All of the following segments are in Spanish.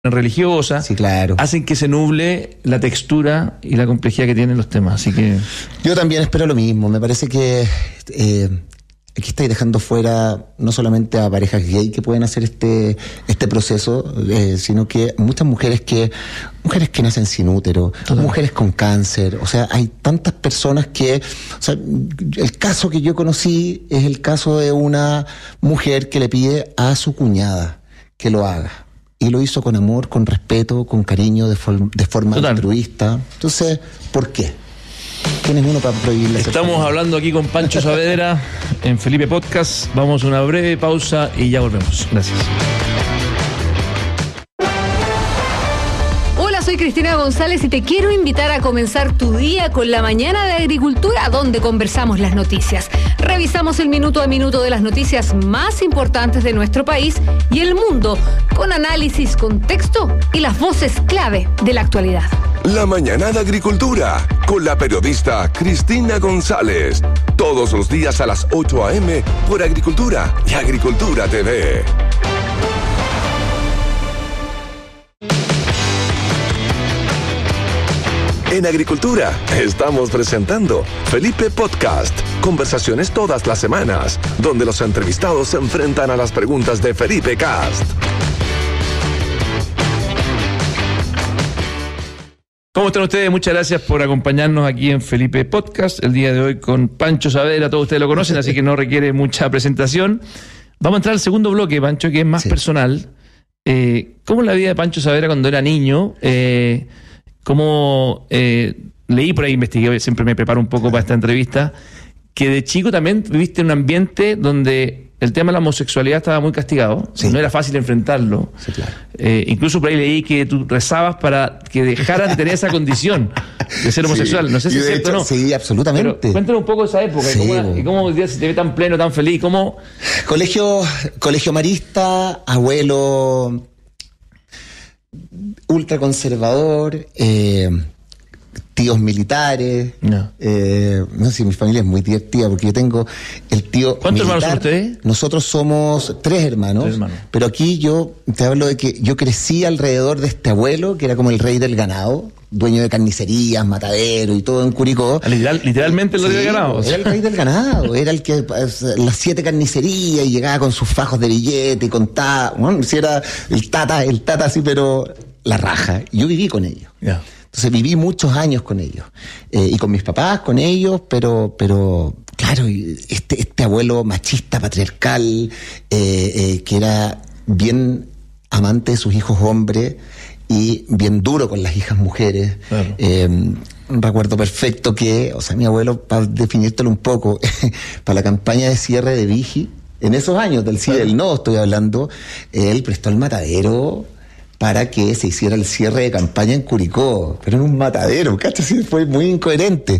religiosa, sí, claro, hacen que se nuble la textura y la complejidad que tienen los temas. Así que yo también espero lo mismo. Me parece que aquí estáis dejando fuera no solamente a parejas gay que pueden hacer este proceso, sino que muchas mujeres que nacen sin útero, totalmente, mujeres con cáncer. O sea, hay tantas personas que, o sea, el caso que yo conocí es el caso de una mujer que le pide a su cuñada que lo haga. Y lo hizo con amor, con respeto, con cariño, de forma altruista. Entonces, ¿por qué? ¿Quién es uno para prohibirle? Estamos hablando aquí con Pancho Saavedra en Felipe Podcast. Vamos a una breve pausa y ya volvemos. Gracias. Soy Cristina González y te quiero invitar a comenzar tu día con la Mañana de Agricultura, donde conversamos las noticias. Revisamos el minuto a minuto de las noticias más importantes de nuestro país y el mundo, con análisis, contexto y las voces clave de la actualidad. La Mañana de Agricultura, con la periodista Cristina González. Todos los días a las 8 a.m. por Agricultura y Agricultura TV. En Agricultura estamos presentando Felipe Podcast. Conversaciones todas las semanas, donde los entrevistados se enfrentan a las preguntas de Felipe Cast. ¿Cómo están ustedes? Muchas gracias por acompañarnos aquí en Felipe Podcast. El día de hoy con Pancho Saavedra, todos ustedes lo conocen, así que no requiere mucha presentación. Vamos a entrar al segundo bloque, Pancho, que es más personal. ¿Cómo es la vida de Pancho Saavedra cuando era niño? Como leí por ahí, investigué, siempre me preparo un poco para esta entrevista, que de chico también viviste en un ambiente donde el tema de la homosexualidad estaba muy castigado, no era fácil enfrentarlo. Sí, claro. Incluso por ahí leí que tú rezabas para que dejaran de tener esa condición de ser homosexual. No sé si es cierto o no. Sí, absolutamente. Pero cuéntanos un poco de esa época, y cómo hoy día se te ve tan pleno, tan feliz, cómo... Colegio marista, abuelo ultraconservador, tíos militares. No sé, mi familia es muy divertida porque yo tengo el tío ¿Cuántos militar. Hermanos son ustedes? Nosotros somos tres hermanos, pero aquí yo te hablo de que yo crecí alrededor de este abuelo que era como el rey del ganado, dueño de carnicerías, matadero y todo en Curicó. Literalmente el rey del ganado. Era el rey del ganado, era el que las 7 carnicerías y llegaba con sus fajos de billete y contaba, bueno, si era el tata así, pero la raja. Yo viví con ellos. Yeah. Entonces viví muchos años con ellos, y con mis papás, con ellos, pero claro, este abuelo machista, patriarcal, que era bien amante de sus hijos hombres y bien duro con las hijas mujeres. Claro. Recuerdo perfecto que, o sea, mi abuelo, para definírtelo un poco, para la campaña de cierre de Vigi, en esos años del sí y del no estoy hablando, él prestó el matadero para que se hiciera el cierre de campaña en Curicó, pero en un matadero, ¿cachai? Sí, fue muy incoherente.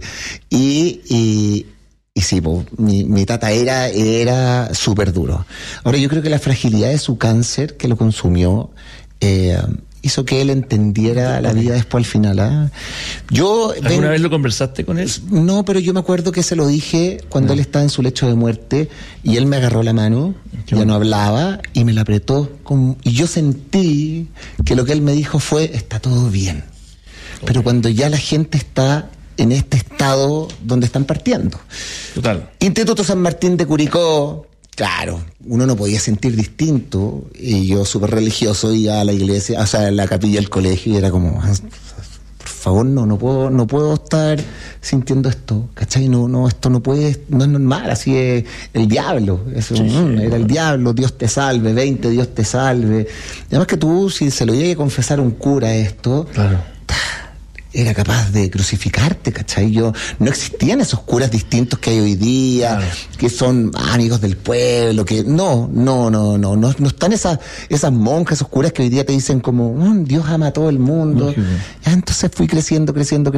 Y sí, mi tata era súper duro. Ahora, yo creo que la fragilidad de su cáncer que lo consumió hizo que él entendiera la vida después al final. ¿Alguna vez lo conversaste con él? No, pero yo me acuerdo que se lo dije cuando él estaba en su lecho de muerte y él me agarró la mano, ya no hablaba y me la apretó y yo sentí que lo que él me dijo fue: está todo bien. Pero cuando ya la gente está en este estado donde están partiendo. Total. Instituto San Martín de Curicó. Claro, uno no podía sentir distinto, y yo súper religioso iba a la iglesia, o sea, a la capilla del colegio, y era como, por favor, no puedo estar sintiendo esto, ¿cachai? No, esto no es normal, así es el diablo, era el diablo, Dios te salve, 20, Dios te salve. Y además que tú, si se lo iba a confesar a un cura esto, claro, era capaz de crucificarte, ¿cachai? No existían esos curas distintos que hay hoy día, claro, que son amigos del pueblo, que no están esas monjas, esos curas que hoy día te dicen como, Dios ama a todo el mundo. Ya, entonces fui creciendo,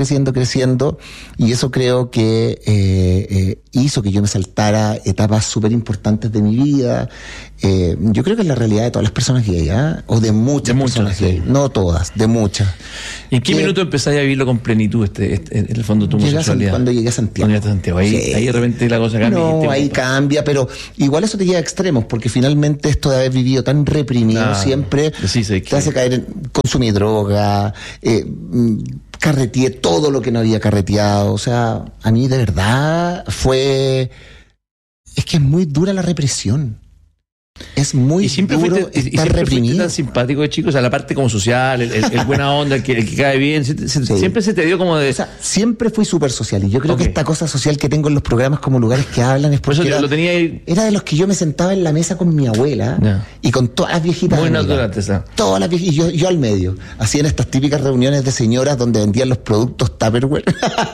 y eso creo que hizo que yo me saltara etapas súper importantes de mi vida, Yo creo que es la realidad de todas las personas gay, o de muchas personas gay, no todas, de muchas. ¿Y en qué minuto empezáis a vivirlo con plenitud, en el fondo, tu homosexualidad? Cuando llegué a Santiago. Ahí de repente la cosa cambia. No, ahí cambia, pero igual eso te lleva a extremos, porque finalmente esto de haber vivido tan reprimido siempre te hace caer en consumir droga, carreteé todo lo que no había carreteado. O sea, a mí de verdad es que es muy dura la represión. Es muy duro estar reprimido. Tan simpático de chico, o sea, la parte como social, el buena onda, el que cae bien, siempre se te dio como de... O sea, siempre fui súper social, y yo creo que esta cosa social que tengo en los programas como lugares que hablan es porque por eso lo tenía ahí. Era de los que yo me sentaba en la mesa con mi abuela y con todas las viejitas. Muy natural, esa. Todas las viejitas, yo al medio. Hacían estas típicas reuniones de señoras donde vendían los productos Tupperware.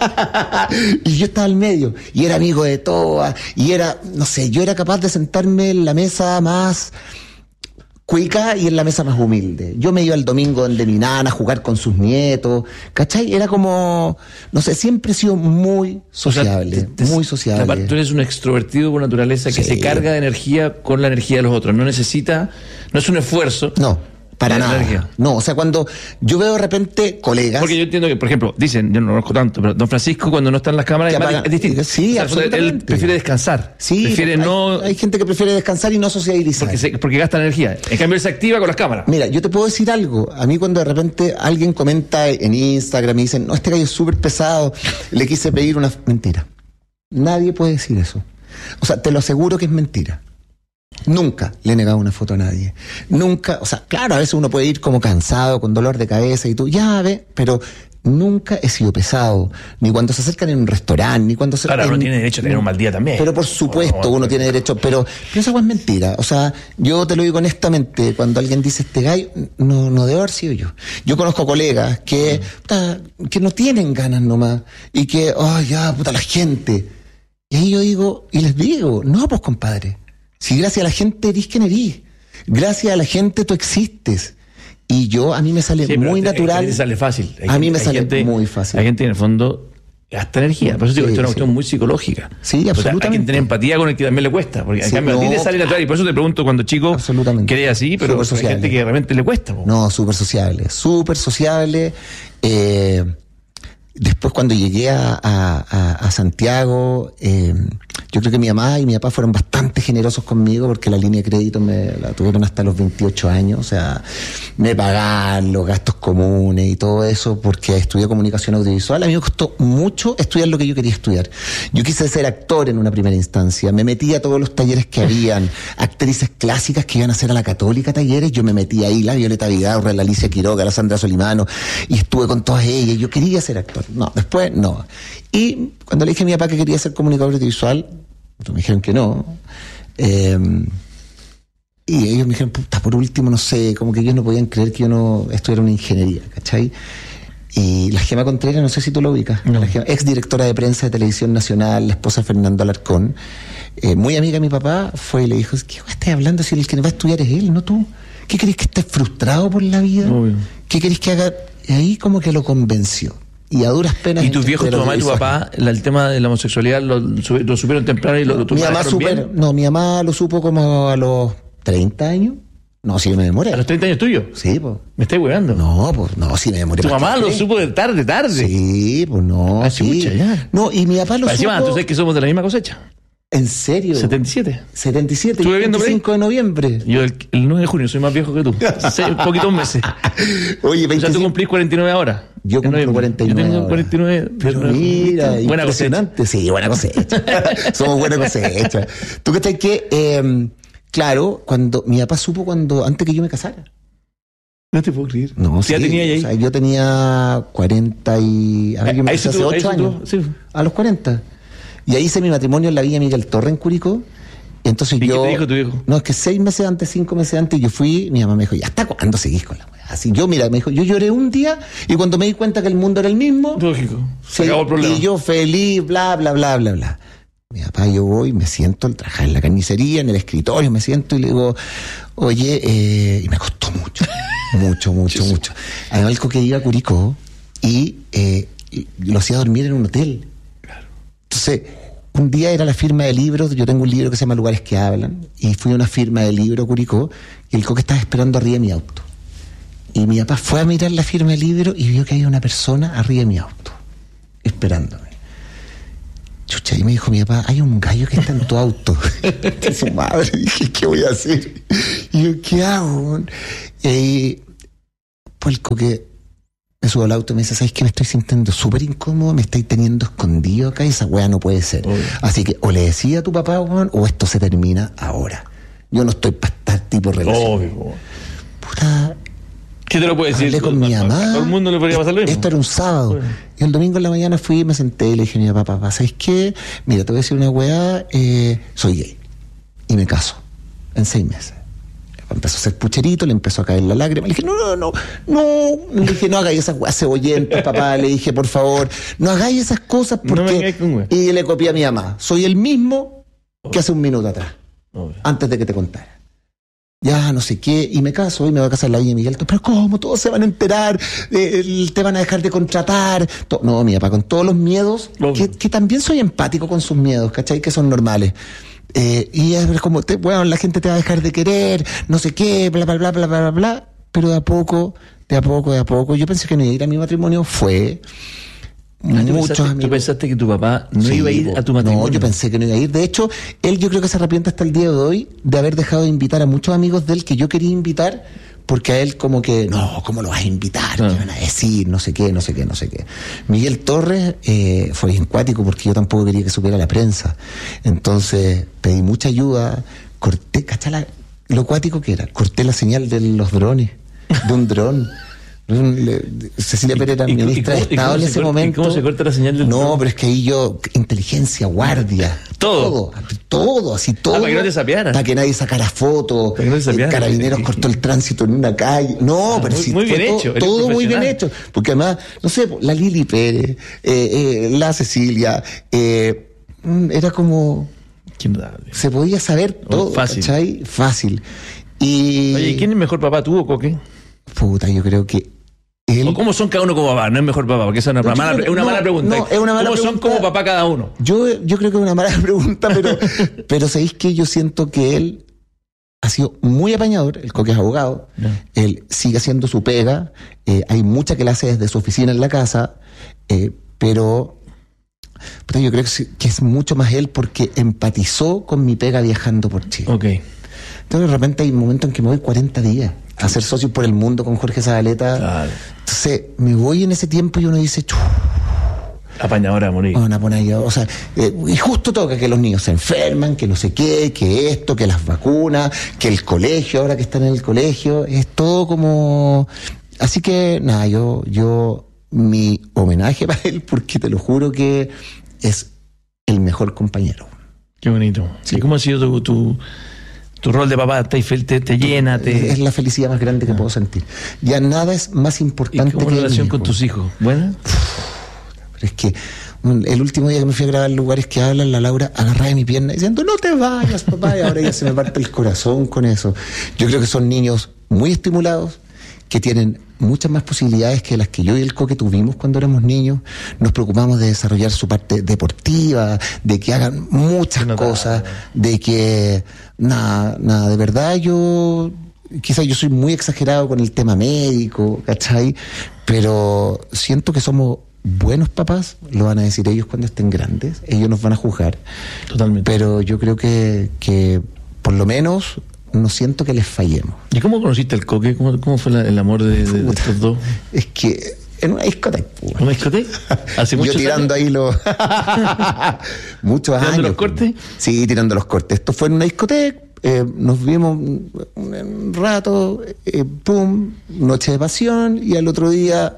Y yo estaba al medio, y era amigo de todas, y era, no sé, yo era capaz de sentarme en la mesa más cuica y en la mesa más humilde. Yo me iba el domingo donde mi nana a jugar con sus nietos, ¿cachai? Era como, no sé, siempre he sido muy sociable, muy sociable. Aparte, tú eres un extrovertido por naturaleza que se carga de energía con la energía de los otros. No necesita, no es un esfuerzo. No. Para nada. No, o sea, cuando yo veo de repente colegas... Porque yo entiendo que, por ejemplo, dicen, yo no lo conozco tanto, pero don Francisco cuando no está en las cámaras es distinto. Sí, o sea, él prefiere descansar. Sí, prefiere hay gente que prefiere descansar y no sociabilizar. Porque gasta energía. En cambio, él se activa con las cámaras. Mira, yo te puedo decir algo. A mí cuando de repente alguien comenta en Instagram y dicen, no, este gallo es súper pesado, le quise pedir una... Mentira. Nadie puede decir eso. O sea, te lo aseguro que es mentira. Nunca le he negado una foto a nadie. Nunca, o sea, claro, a veces uno puede ir como cansado, con dolor de cabeza y tú, ya ve, pero nunca he sido pesado. Ni cuando se acercan en un restaurante, ni cuando se... Claro, uno tiene derecho a tener un mal día también. Pero por supuesto, uno tiene derecho, pero esa es mentira. O sea, yo te lo digo honestamente, cuando alguien dice este gallo, no debe haber sido yo. Yo conozco colegas que no tienen ganas nomás, y que, puta, la gente. Y ahí yo digo, y les digo, no, pues compadre. Si gracias a la gente erís quien erís, gracias a la gente tú existes. Y a mí me sale muy natural. A mí sale fácil. A mí me sale muy fácil. Hay gente en el fondo gasta energía. Por eso digo, esto es una cuestión muy psicológica. Sí, absolutamente. Hay que tener empatía con el que también le cuesta. Porque en cambio a ti te sale natural. Y por eso te pregunto cuando chico, ¿querés así? Pero hay gente que de repente le cuesta. No, súper sociable. Súper sociable. Después cuando llegué a Santiago, yo creo que mi mamá y mi papá fueron bastante generosos conmigo porque la línea de crédito me la tuvieron hasta los 28 años, o sea, me pagaban los gastos comunes y todo eso porque estudié comunicación audiovisual. A mí me costó mucho estudiar lo que yo quería estudiar. Yo quise ser actor en una primera instancia, me metí a todos los talleres que habían, actrices clásicas que iban a hacer a la Católica talleres, yo me metí ahí, la Violeta Vidaurre, la Alicia Quiroga, la Sandra Solimano, y estuve con todas ellas, yo quería ser actor. No, después no. Y cuando le dije a mi papá que quería ser comunicador audiovisual, me dijeron que no. Y ellos me dijeron, puta, por último, no sé, como que ellos no podían creer que yo no estudiara una ingeniería, ¿cachai? Y la Gema Contreras, no sé si tú lo ubicas, la Gema, ex directora de prensa de Televisión Nacional, la esposa de Fernando Alarcón, muy amiga de mi papá, fue y le dijo, ¿qué estás hablando si el que va a estudiar es él, no tú? ¿Qué querés que estés frustrado por la vida? Obvio. ¿Qué querés que haga? Y ahí como que lo convenció. Y a duras penas... ¿Y tus viejos, tu mamá y tu papá, el tema de la homosexualidad lo supieron temprano y lo tuvieron bien? No, mi mamá lo supo como a los 30 años. No, sí me demoré. ¿A los 30 años tuyos? Sí, pues. ¿Me estáis hueando? No, pues, no, sí me demoré. ¿Tu mamá lo supo de tarde? Sí, pues no. Ah, sí. Ya. No, y mi papá lo supo... Encima, tú sabes que somos de la misma cosecha. ¿En serio? 77. 77, Estuve viendo 25 de noviembre. Yo el 9 de junio soy más viejo que tú. Poquitos meses. Oye, 25... O sea, tú cumplís 49 ahora. Yo cumplo 49. Yo tengo 49. Pero mira, buena impresionante. Cosecha. Sí, buena cosecha. Somos buena cosecha. ¿Tú crees que, claro, cuando mi papá supo antes que yo me casara? No te puedo creer. No, sí. ¿Ya tenía ahí? O sea, yo tenía 40 y... A ver, yo me casé hace 8 años. Sí. A los 40. Y ahí hice mi matrimonio en la Villa Miguel Torre, en Curicó. Y entonces ¿Y qué te dijo tu hijo? No, es que 5 meses antes, yo fui, mi mamá me dijo, ¿y hasta cuándo seguís con la weá? Así me dijo, yo lloré un día y cuando me di cuenta que el mundo era el mismo... Lógico, se acabó el problema. Y yo feliz, bla, bla, bla, bla, bla. Mi papá, yo voy, me siento al trabajar en la carnicería, en el escritorio, me siento y le digo, oye, y me costó mucho, mucho. Además, el que iba a Curicó y lo hacía dormir en un hotel. Entonces, un día era la firma de libros, yo tengo un libro que se llama Lugares que Hablan, y fui a una firma de libro, Curicó, y el Coque estaba esperando arriba de mi auto. Y mi papá fue a mirar la firma de libro y vio que había una persona arriba de mi auto, esperándome. Chucha, y me dijo mi papá, hay un gallo que está en tu auto. De su madre, dije, ¿qué voy a hacer? Y yo, ¿qué hago? Y pues el Coque me subo al auto y me dice, ¿sabes qué? Me estoy sintiendo súper incómodo, me estoy teniendo escondido acá y esa weá no puede ser. Obvio. Así que o le decía a tu papá, weón, o esto se termina ahora. Yo no estoy para estar tipo relación. Obvio. Puta... ¿Qué te lo puede decir? Hablé con mi mamá. Todo el mundo le podría pasar lo mismo. Esto era un sábado. Bueno. Y el domingo en la mañana fui y me senté y le dije a mi papá, ¿sabes qué? Mira, te voy a decir una weá, soy gay. Y me caso. En 6 meses. Empezó a hacer pucherito, le empezó a caer la lágrima. Le dije, no. Le dije, no hagáis esas weas cebollentas, papá. Le dije, por favor, no hagáis esas cosas porque... No, y le copié a mi mamá. Soy el mismo que hace un minuto atrás. Antes de que te contara. Ya, no sé qué, y me caso, y me voy a casar en la Villa Miguel. Pero ¿cómo? Todos se van a enterar, te van a dejar de contratar. No, mi papá, con todos los miedos, que también soy empático con sus miedos, ¿cachai? Que son normales. Y es como, bueno, la gente te va a dejar de querer, no sé qué, bla, bla, bla, bla, bla, bla. Pero de a poco, yo pensé que no iba a ir a mi matrimonio, fue... ¿Tú pensaste que tu papá no iba a ir a tu matrimonio? No, yo pensé que no iba a ir. De hecho, él yo creo que se arrepiente hasta el día de hoy de haber dejado de invitar a muchos amigos de él que yo quería invitar, porque a él como que, no, ¿cómo lo vas a invitar? ¿Qué van a decir? No sé qué. Miguel Torres fue bien cuático porque yo tampoco quería que supiera la prensa. Entonces pedí mucha ayuda, corté, ¿cachai? Lo cuático que era, corté la señal de los drones, de un dron. Cecilia Pérez era ministra de Estado en ese momento. ¿Y cómo se corta la señal del No, pero es que ahí yo, inteligencia, guardia, todo, así todo. Para que no te sapearan. Para que nadie sacara fotos. Carabineros cortó el tránsito en una calle. No, pero sí. Muy bien hecho. Todo muy bien hecho. Porque además, no sé, la Lili Pérez, la Cecilia, era como... Se podía saber todo, fácil. ¿Cachai? Fácil. Y... Oye, ¿quién es mejor papá, tú o Coque? Puta, yo creo que ¿O cómo son cada uno como papá? No es mejor papá, porque esa es una mala pregunta. No, es una mala ¿Cómo pregunta. son como papá cada uno? Yo creo que es una mala pregunta, pero ¿sabéis que yo siento que él ha sido muy apañador? El Coque es abogado, él sigue haciendo su pega, hay mucha que la hace desde su oficina en la casa, pero yo creo que es mucho más él porque empatizó con mi pega viajando por Chile. Okay. Entonces de repente hay un momento en que me voy 40 días a ser socio por el mundo con Jorge Zabaleta. Claro. Entonces me voy en ese tiempo y uno dice, apañadora a morir. O sea, y justo toca que los niños se enferman, que no sé qué, que esto, que las vacunas, que el colegio, ahora que están en el colegio, es todo como... Así que, nada, yo mi homenaje para él, porque te lo juro que es el mejor compañero. Qué bonito. Sí. ¿Y cómo ha sido tu rol de papá? ¿Te llena? Es la felicidad más grande que puedo sentir. Ya nada es más importante. ¿Y cómo que la relación con tus hijos? ¿Buena? Pero es que el último día que me fui a grabar Lugares que Hablan, la Laura agarraba de mi pierna diciendo, no te vayas, papá, y ahora ya se me parte el corazón con eso. Yo creo que son niños muy estimulados, que tienen muchas más posibilidades que las que yo y el Coque tuvimos cuando éramos niños. Nos preocupamos de desarrollar su parte deportiva, de que hagan muchas cosas, de que nada, de verdad quizás yo soy muy exagerado con el tema médico, ¿cachai? Pero siento que somos buenos papás, lo van a decir ellos cuando estén grandes, ellos nos van a juzgar. Totalmente. Pero yo creo que por lo menos no siento que les fallemos. ¿Y cómo conociste al Coque? ¿Cómo fue el amor de estos dos? Es que en una discoteca. ¿En una discoteca? ¿Hace muchos Yo tirando años? ahí los... muchos años. ¿Tirando los cortes? Sí, tirando los cortes. Esto fue en una discoteca, nos vimos un rato, pum, noche de pasión, y al otro día...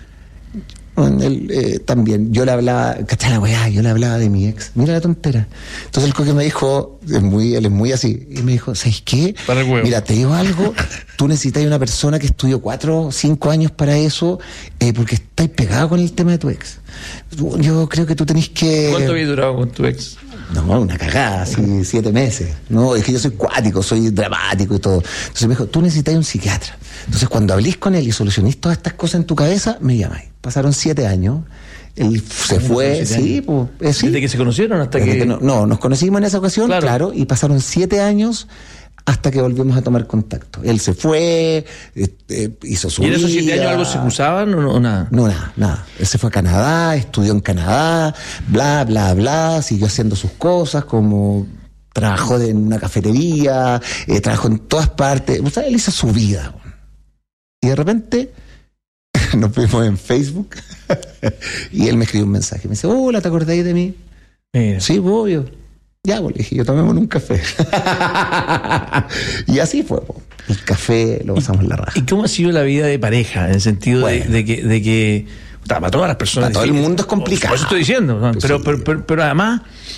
también yo le hablaba, ¿cachai la weá? Yo le hablaba de mi ex, mira la tontera. Entonces el Coque me dijo, él es muy así, y me dijo, ¿sabes qué? Mira, te digo algo, tú necesitas una persona que estudió 4 o 5 años para eso, porque estáis pegado con el tema de tu ex. Yo creo que tú tenés que... ¿Cuánto había durado con tu ex? No, una cagada, así 7 meses. No, es que yo soy cuático, soy dramático y todo. Entonces me dijo, tú necesitas un psiquiatra. Entonces cuando hablís con él y solucionís todas estas cosas en tu cabeza, me llamáis. Pasaron 7 años. Él se fue, sí, pues, sí. ¿Desde que se conocieron hasta que...? No, nos conocimos en esa ocasión, claro, y pasaron 7 años hasta que volvimos a tomar contacto. Él se fue, hizo su vida. ¿Y en esos 7 años algo se acusaban o nada? No, nada. Él se fue a Canadá, estudió en Canadá, bla, bla, bla, siguió haciendo sus cosas, como trabajó en una cafetería, trabajó en todas partes. O sea, él hizo su vida. Y de repente nos vimos en Facebook y él me escribió un mensaje. Me dice, hola, ¿te acordáis de mí? Sí, obvio. Ya, pues le dije, yo tomémonos un café. Y así fue, el café lo pasamos en la raja. ¿Y cómo ha sido la vida de pareja? En el sentido de que para todas las personas, para todo el mundo es complicado. Por eso estoy diciendo, ¿no? Pero además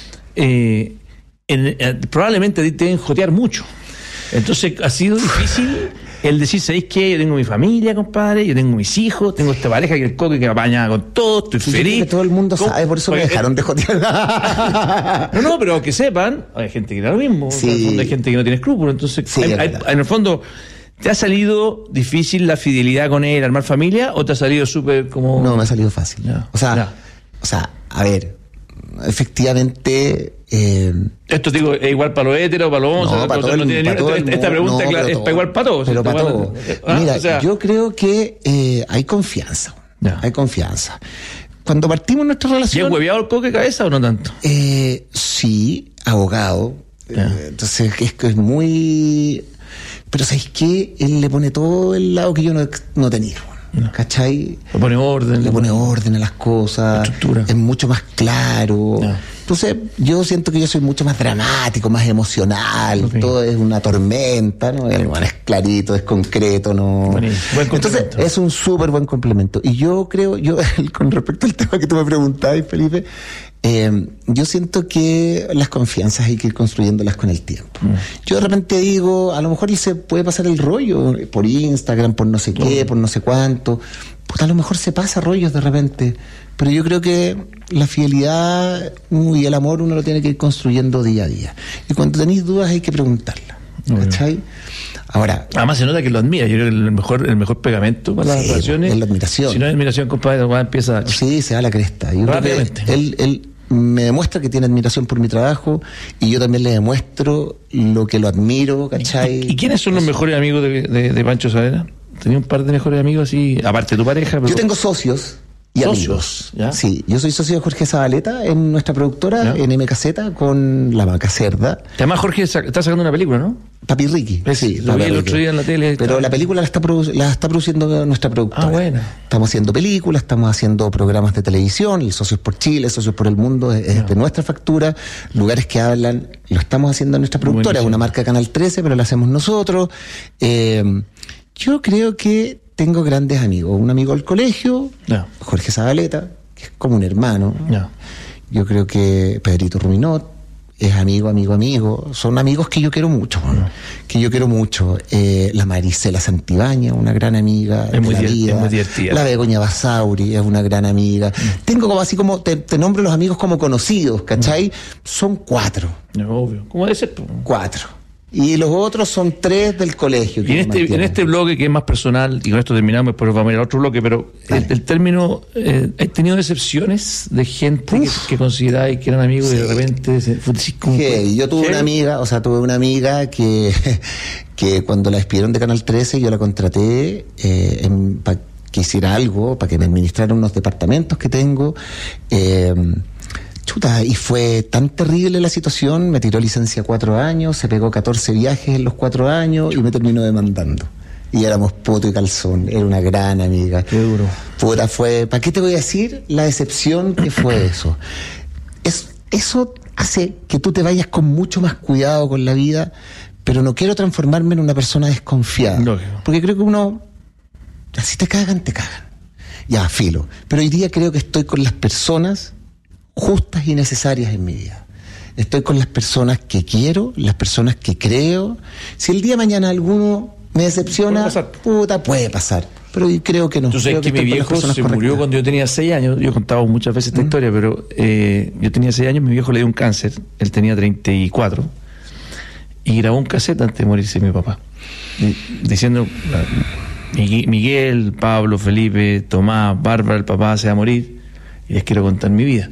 probablemente te deben jotear mucho. Entonces ha sido difícil el decir, ¿sabéis qué? Yo tengo mi familia, compadre, yo tengo mis hijos, tengo esta pareja que el coque que me apaña con todo, estoy feliz. Que todo el mundo sabe, por eso me dejaron de jotear. No, pero que sepan, hay gente que da lo mismo, sí. En el fondo hay gente que no tiene escrúpulos, entonces sí, en el fondo, ¿te ha salido difícil la fidelidad con él, armar familia, o te ha salido súper como...? No, me ha salido fácil. No. O sea, a ver, efectivamente... Esto digo, es igual para los héteros, para los hombres. Esta pregunta es para igual para todos. Pero para todos. Mira, yo creo que hay confianza. Hay confianza. Cuando partimos nuestra relación... ¿Y es hueveado el coque cabeza o no tanto? Sí, abogado. Entonces es muy... Pero ¿sabes qué? Él le pone todo el lado que yo no tenía. ¿Cachai? Le pone orden a las cosas. Estructura. Es mucho más claro. Entonces, yo siento que yo soy mucho más dramático, más emocional. Okay. Todo es una tormenta, ¿no? El es clarito, es concreto, ¿no? Entonces, es un súper buen complemento. Y yo creo, con respecto al tema que tú me preguntabas, Felipe, yo siento que las confianzas hay que ir construyéndolas con el tiempo. Yo de repente digo, a lo mejor él se puede pasar el rollo por Instagram, por no sé qué, por no sé cuánto. Pues a lo mejor se pasa rollos de repente. Pero yo creo que la fidelidad y el amor uno lo tiene que ir construyendo día a día. Y cuando tenéis dudas hay que preguntarla. ¿Cachai? Ahora, además se nota que lo admira. Yo creo que el mejor pegamento para las relaciones es la admiración. Si no hay admiración, compadre, empieza... Sí, se da la cresta. Yo creo que él me demuestra que tiene admiración por mi trabajo y yo también le demuestro lo que lo admiro, ¿cachai? ¿Y quiénes son los mejores amigos de Pancho Saavedra? ¿Tenía un par de mejores amigos así, aparte de tu pareja? Pero... Yo tengo socios y amigos. ¿Ya? Sí, yo soy socio de Jorge Zabaleta en nuestra productora, en MKZ, con La Vaca Cerda. Además, Jorge está sacando una película, ¿no? Papi Ricky. Sí, lo vi el otro día en la tele. Pero la película la está produciendo nuestra productora. Ah, bueno. Estamos haciendo películas, estamos haciendo programas de televisión, el Socios por Chile, Socios por el Mundo, es de nuestra factura. Lugares que hablan, lo estamos haciendo en nuestra productora, es una marca Canal 13, pero la hacemos nosotros. Yo creo que tengo grandes amigos. Un amigo del colegio, Jorge Zabaleta, que es como un hermano. Yo creo que Pedrito Ruminot es amigo. Son amigos que yo quiero mucho. La Marisela Santibáñez, una gran amiga de la vida. Es muy divertida. La Begoña Basauri es una gran amiga. Tengo como así como, te nombro los amigos como conocidos, ¿cachai? Son 4. Obvio. ¿Cómo debe ser? 4. Y los otros son 3 del colegio. Y en este bloque que es más personal, y con esto terminamos, después vamos a ir a otro bloque, pero el término, ¿has tenido decepciones de gente que consideráis que eran amigos y de repente yo tuve una amiga que cuando la despidieron de Canal 13 yo la contraté para que hiciera algo, para que me administrara unos departamentos que tengo. Y fue tan terrible la situación, me tiró licencia 4 años, se pegó 14 viajes en los 4 años y me terminó demandando. Y éramos poto y calzón, era una gran amiga. Qué duro. ¿Para qué te voy a decir la decepción que fue eso? Eso hace que tú te vayas con mucho más cuidado con la vida, pero no quiero transformarme en una persona desconfiada. Lógico. Porque creo que si te cagan, te cagan. Ya, filo. Pero hoy día creo que estoy con las personas justas y necesarias en mi vida. Estoy con las personas que quiero, las personas que creo. Si el día de mañana alguno me decepciona, puede pasar. pero creo que no. Tú sabes que mi viejo se murió cuando yo tenía 6 años. Yo he contado muchas veces esta historia, pero yo tenía 6 años, mi viejo le dio un cáncer. Él tenía 34 y grabó un cassette antes de morirse mi papá, diciendo: Miguel, Pablo, Felipe, Tomás, Bárbara, el papá se va a morir y les quiero contar mi vida.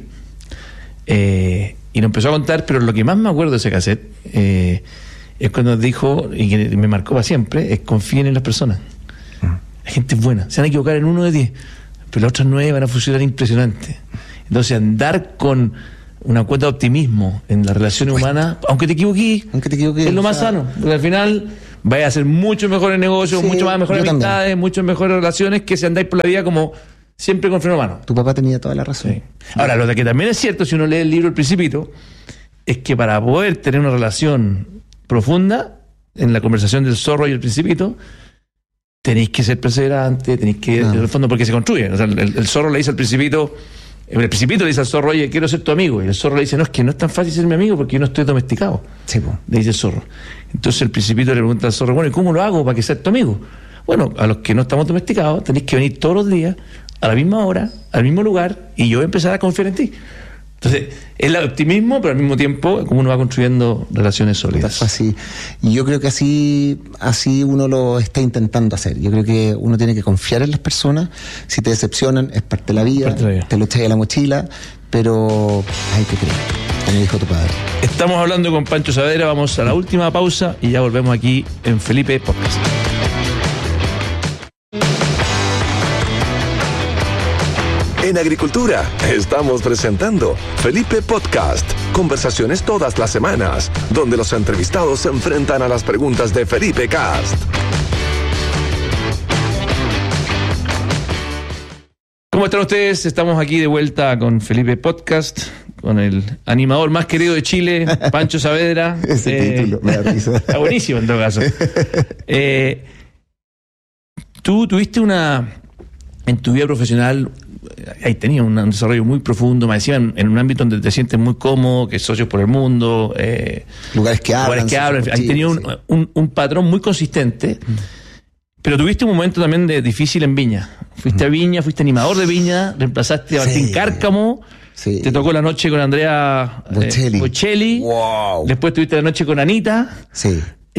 Y lo empezó a contar, pero lo que más me acuerdo de ese cassette es cuando dijo, y que me marcó para siempre, es: confíen en las personas. La gente es buena, se van a equivocar en 1 de 10, pero las otras 9 van a funcionar impresionante. Entonces, andar con una cuota de optimismo en las relaciones humanas, aunque te equivoques, es lo más sano, porque al final vaya a hacer mucho mejores negocios, mucho más mejores amistades, mucho mejores relaciones, que si andáis por la vida como siempre con freno a mano. Tu papá tenía toda la razón. Sí. Ahora, lo de que también es cierto, si uno lee el libro El Principito, es que para poder tener una relación profunda, en la conversación del zorro y el Principito, tenéis que ser perseverante, tenéis que, en el fondo, porque se construye. O sea, el zorro le dice al Principito, el Principito le dice al zorro: oye, quiero ser tu amigo. Y el zorro le dice: no, es que no es tan fácil ser mi amigo porque yo no estoy domesticado. Sí, po. Le dice el zorro. Entonces el Principito le pregunta al zorro: bueno, ¿y cómo lo hago para que seas tu amigo? Bueno, a los que no estamos domesticados tenéis que venir todos los días, a la misma hora, al mismo lugar, y yo voy a empezar a confiar en ti. Entonces, es el optimismo, pero al mismo tiempo, como uno va construyendo relaciones sólidas. Así. Y yo creo que así uno lo está intentando hacer. Yo creo que uno tiene que confiar en las personas. Si te decepcionan, es parte de la vida. Te lo echas a la mochila, pero hay que creer, como dijo tu padre. Estamos hablando con Pancho Saavedra. Vamos a la última pausa y ya volvemos aquí en Felipe Podcast. En Agricultura estamos presentando Felipe Podcast. Conversaciones todas las semanas, donde los entrevistados se enfrentan a las preguntas de Felipe Cast. ¿Cómo están ustedes? Estamos aquí de vuelta con Felipe Podcast, con el animador más querido de Chile, Pancho Saavedra. Ese título, me da risa. Está buenísimo en todo caso. Tú tuviste en tu vida profesional, ahí tenías un desarrollo muy profundo, me decían, en un ámbito donde te sientes muy cómodo, que es Socios por el Mundo, lugares que hablan. Ahí tenías un patrón muy consistente, pero tuviste un momento también difícil en Viña. Fuiste a Viña, fuiste animador de Viña, reemplazaste a Martín Cárcamo, te tocó la noche con Andrea Bocelli, wow. Después tuviste la noche con Anita. Sí.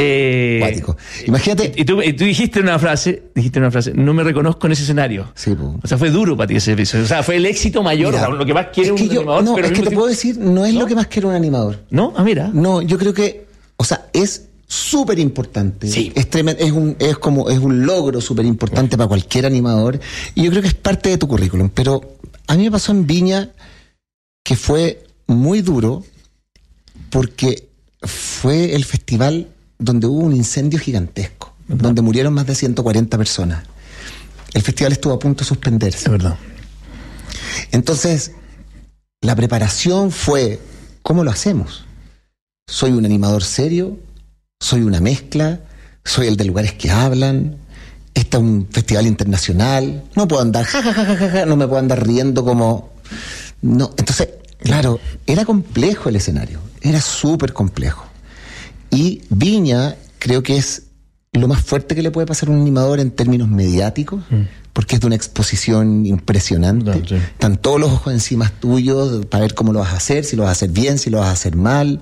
Imagínate. Y tú dijiste una frase, no me reconozco en ese escenario. Sí, po. O sea, fue duro para ti ese episodio. O sea, fue el éxito mayor. Mira, o sea, lo que más quiere un animador. No, pero es que te puedo decir, no es lo que más quiere un animador. ¿No? Ah, mira. No, yo creo que, o sea, es súper importante. Sí. Es tremendo, es un logro súper importante para cualquier animador. Y yo creo que es parte de tu currículum. Pero a mí me pasó en Viña que fue muy duro porque fue el festival donde hubo un incendio gigantesco, donde murieron más de 140 personas. El festival estuvo a punto de suspenderse. Es verdad. Entonces, la preparación fue: ¿cómo lo hacemos? ¿Soy un animador serio? ¿Soy una mezcla? ¿Soy el de lugares que hablan? ¿Este es un festival internacional? No puedo andar no me puedo andar riendo como... No. Entonces, claro, era complejo el escenario, era súper complejo. Y Viña creo que es lo más fuerte que le puede pasar a un animador en términos mediáticos, porque es de una exposición impresionante. Sí. Están todos los ojos encima tuyos para ver cómo lo vas a hacer, si lo vas a hacer bien, si lo vas a hacer mal.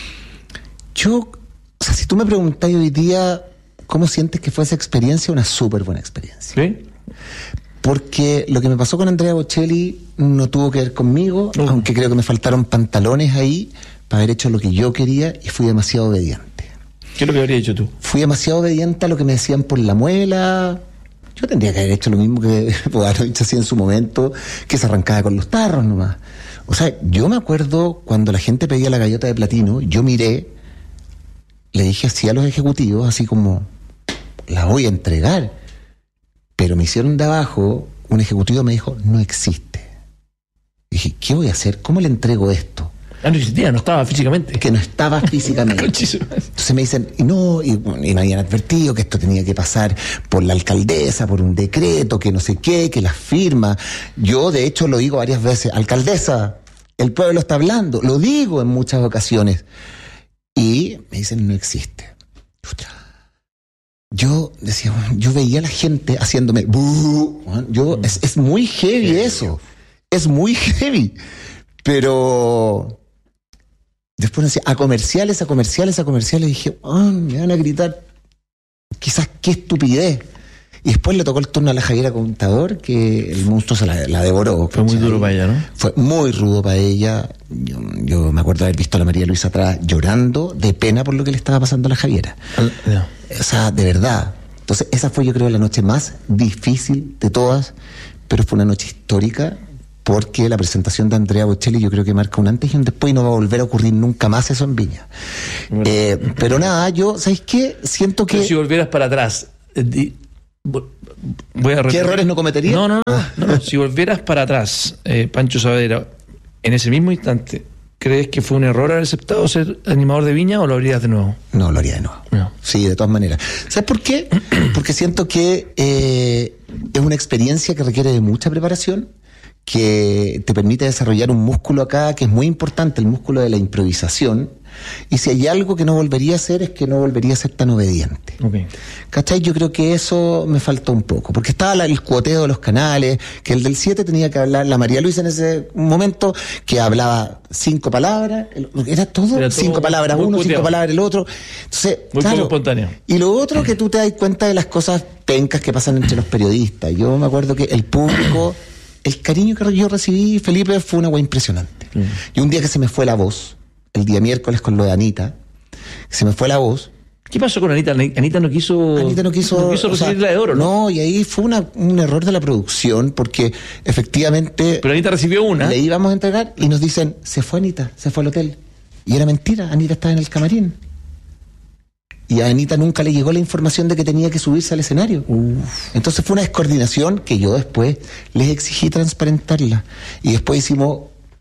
O sea, si tú me preguntás hoy día cómo sientes que fue esa experiencia, una súper buena experiencia. ¿Sí? Porque lo que me pasó con Andrea Bocelli no tuvo que ver conmigo, aunque creo que me faltaron pantalones ahí para haber hecho lo que yo quería, y fui demasiado obediente. ¿Qué es lo que habrías hecho tú? Fui demasiado obediente a lo que me decían por la muela. Yo tendría que haber hecho lo mismo que haber hecho así en su momento, que se arrancaba con los tarros nomás. O sea, yo me acuerdo cuando la gente pedía la gaviota de platino, yo miré, le dije así a los ejecutivos, así como, la voy a entregar. Pero me hicieron de abajo, un ejecutivo me dijo, no existe. Y dije, ¿qué voy a hacer? ¿Cómo le entrego esto? No existía, no estaba físicamente. Que no estaba físicamente. Entonces me dicen, y me habían advertido que esto tenía que pasar por la alcaldesa, por un decreto, que no sé qué, que las firmas. Yo, de hecho, lo digo varias veces, alcaldesa, el pueblo está hablando. Lo digo en muchas ocasiones. Y me dicen, no existe. yo decía, yo veía a la gente haciéndome ¡buh! Es muy heavy eso. Es muy heavy. Pero después decía, a comerciales, dije, me van a gritar, quizás qué estupidez. Y después le tocó el turno a la Javiera Contador, que el monstruo se la devoró. Fue muy duro para ella, ¿no? Fue muy rudo para ella. Yo me acuerdo de haber visto a la María Luisa atrás llorando de pena por lo que le estaba pasando a la Javiera. O sea, de verdad. Entonces, esa fue, yo creo, la noche más difícil de todas, pero fue una noche histórica, porque la presentación de Andrea Bocelli yo creo que marca un antes y un después, y no va a volver a ocurrir nunca más eso en Viña. Pero nada, yo, ¿sabes qué? Siento que... Pero si volvieras para atrás... ¿Qué errores no cometería? No. Si volvieras para atrás, Pancho Saavedra, en ese mismo instante, ¿crees que fue un error haber aceptado ser animador de Viña o lo harías de nuevo? No, lo haría de nuevo. No. Sí, de todas maneras. ¿Sabes por qué? Porque siento que es una experiencia que requiere de mucha preparación, que te permite desarrollar un músculo acá que es muy importante, el músculo de la improvisación. Y si hay algo que no volvería a hacer, es que no volvería a ser tan obediente. Okay. ¿Cachai? Yo creo que eso me faltó un poco, porque estaba el cuoteo de los canales, que el del 7 tenía que hablar, la María Luisa en ese momento, que hablaba 5 palabras, era todo 5 palabras uno, 5 palabras el otro. Entonces, muy poco espontáneo. Y lo otro, que tú te das cuenta de las cosas pencas que pasan entre los periodistas. Yo me acuerdo que el público, el cariño que yo recibí, Felipe, fue una hueá impresionante. Y un día que se me fue la voz, el día miércoles con lo de Anita, se me fue la voz. ¿Qué pasó con Anita? Anita no quiso recibir la de oro, ¿no? No, y ahí fue un error de la producción, porque efectivamente... Pero Anita recibió una. Le íbamos a entregar y nos dicen, se fue Anita, se fue al hotel. Y era mentira, Anita estaba en el camarín. Y a Anita nunca le llegó la información de que tenía que subirse al escenario. Entonces fue una descoordinación que yo después les exigí transparentarla. Y después hicimos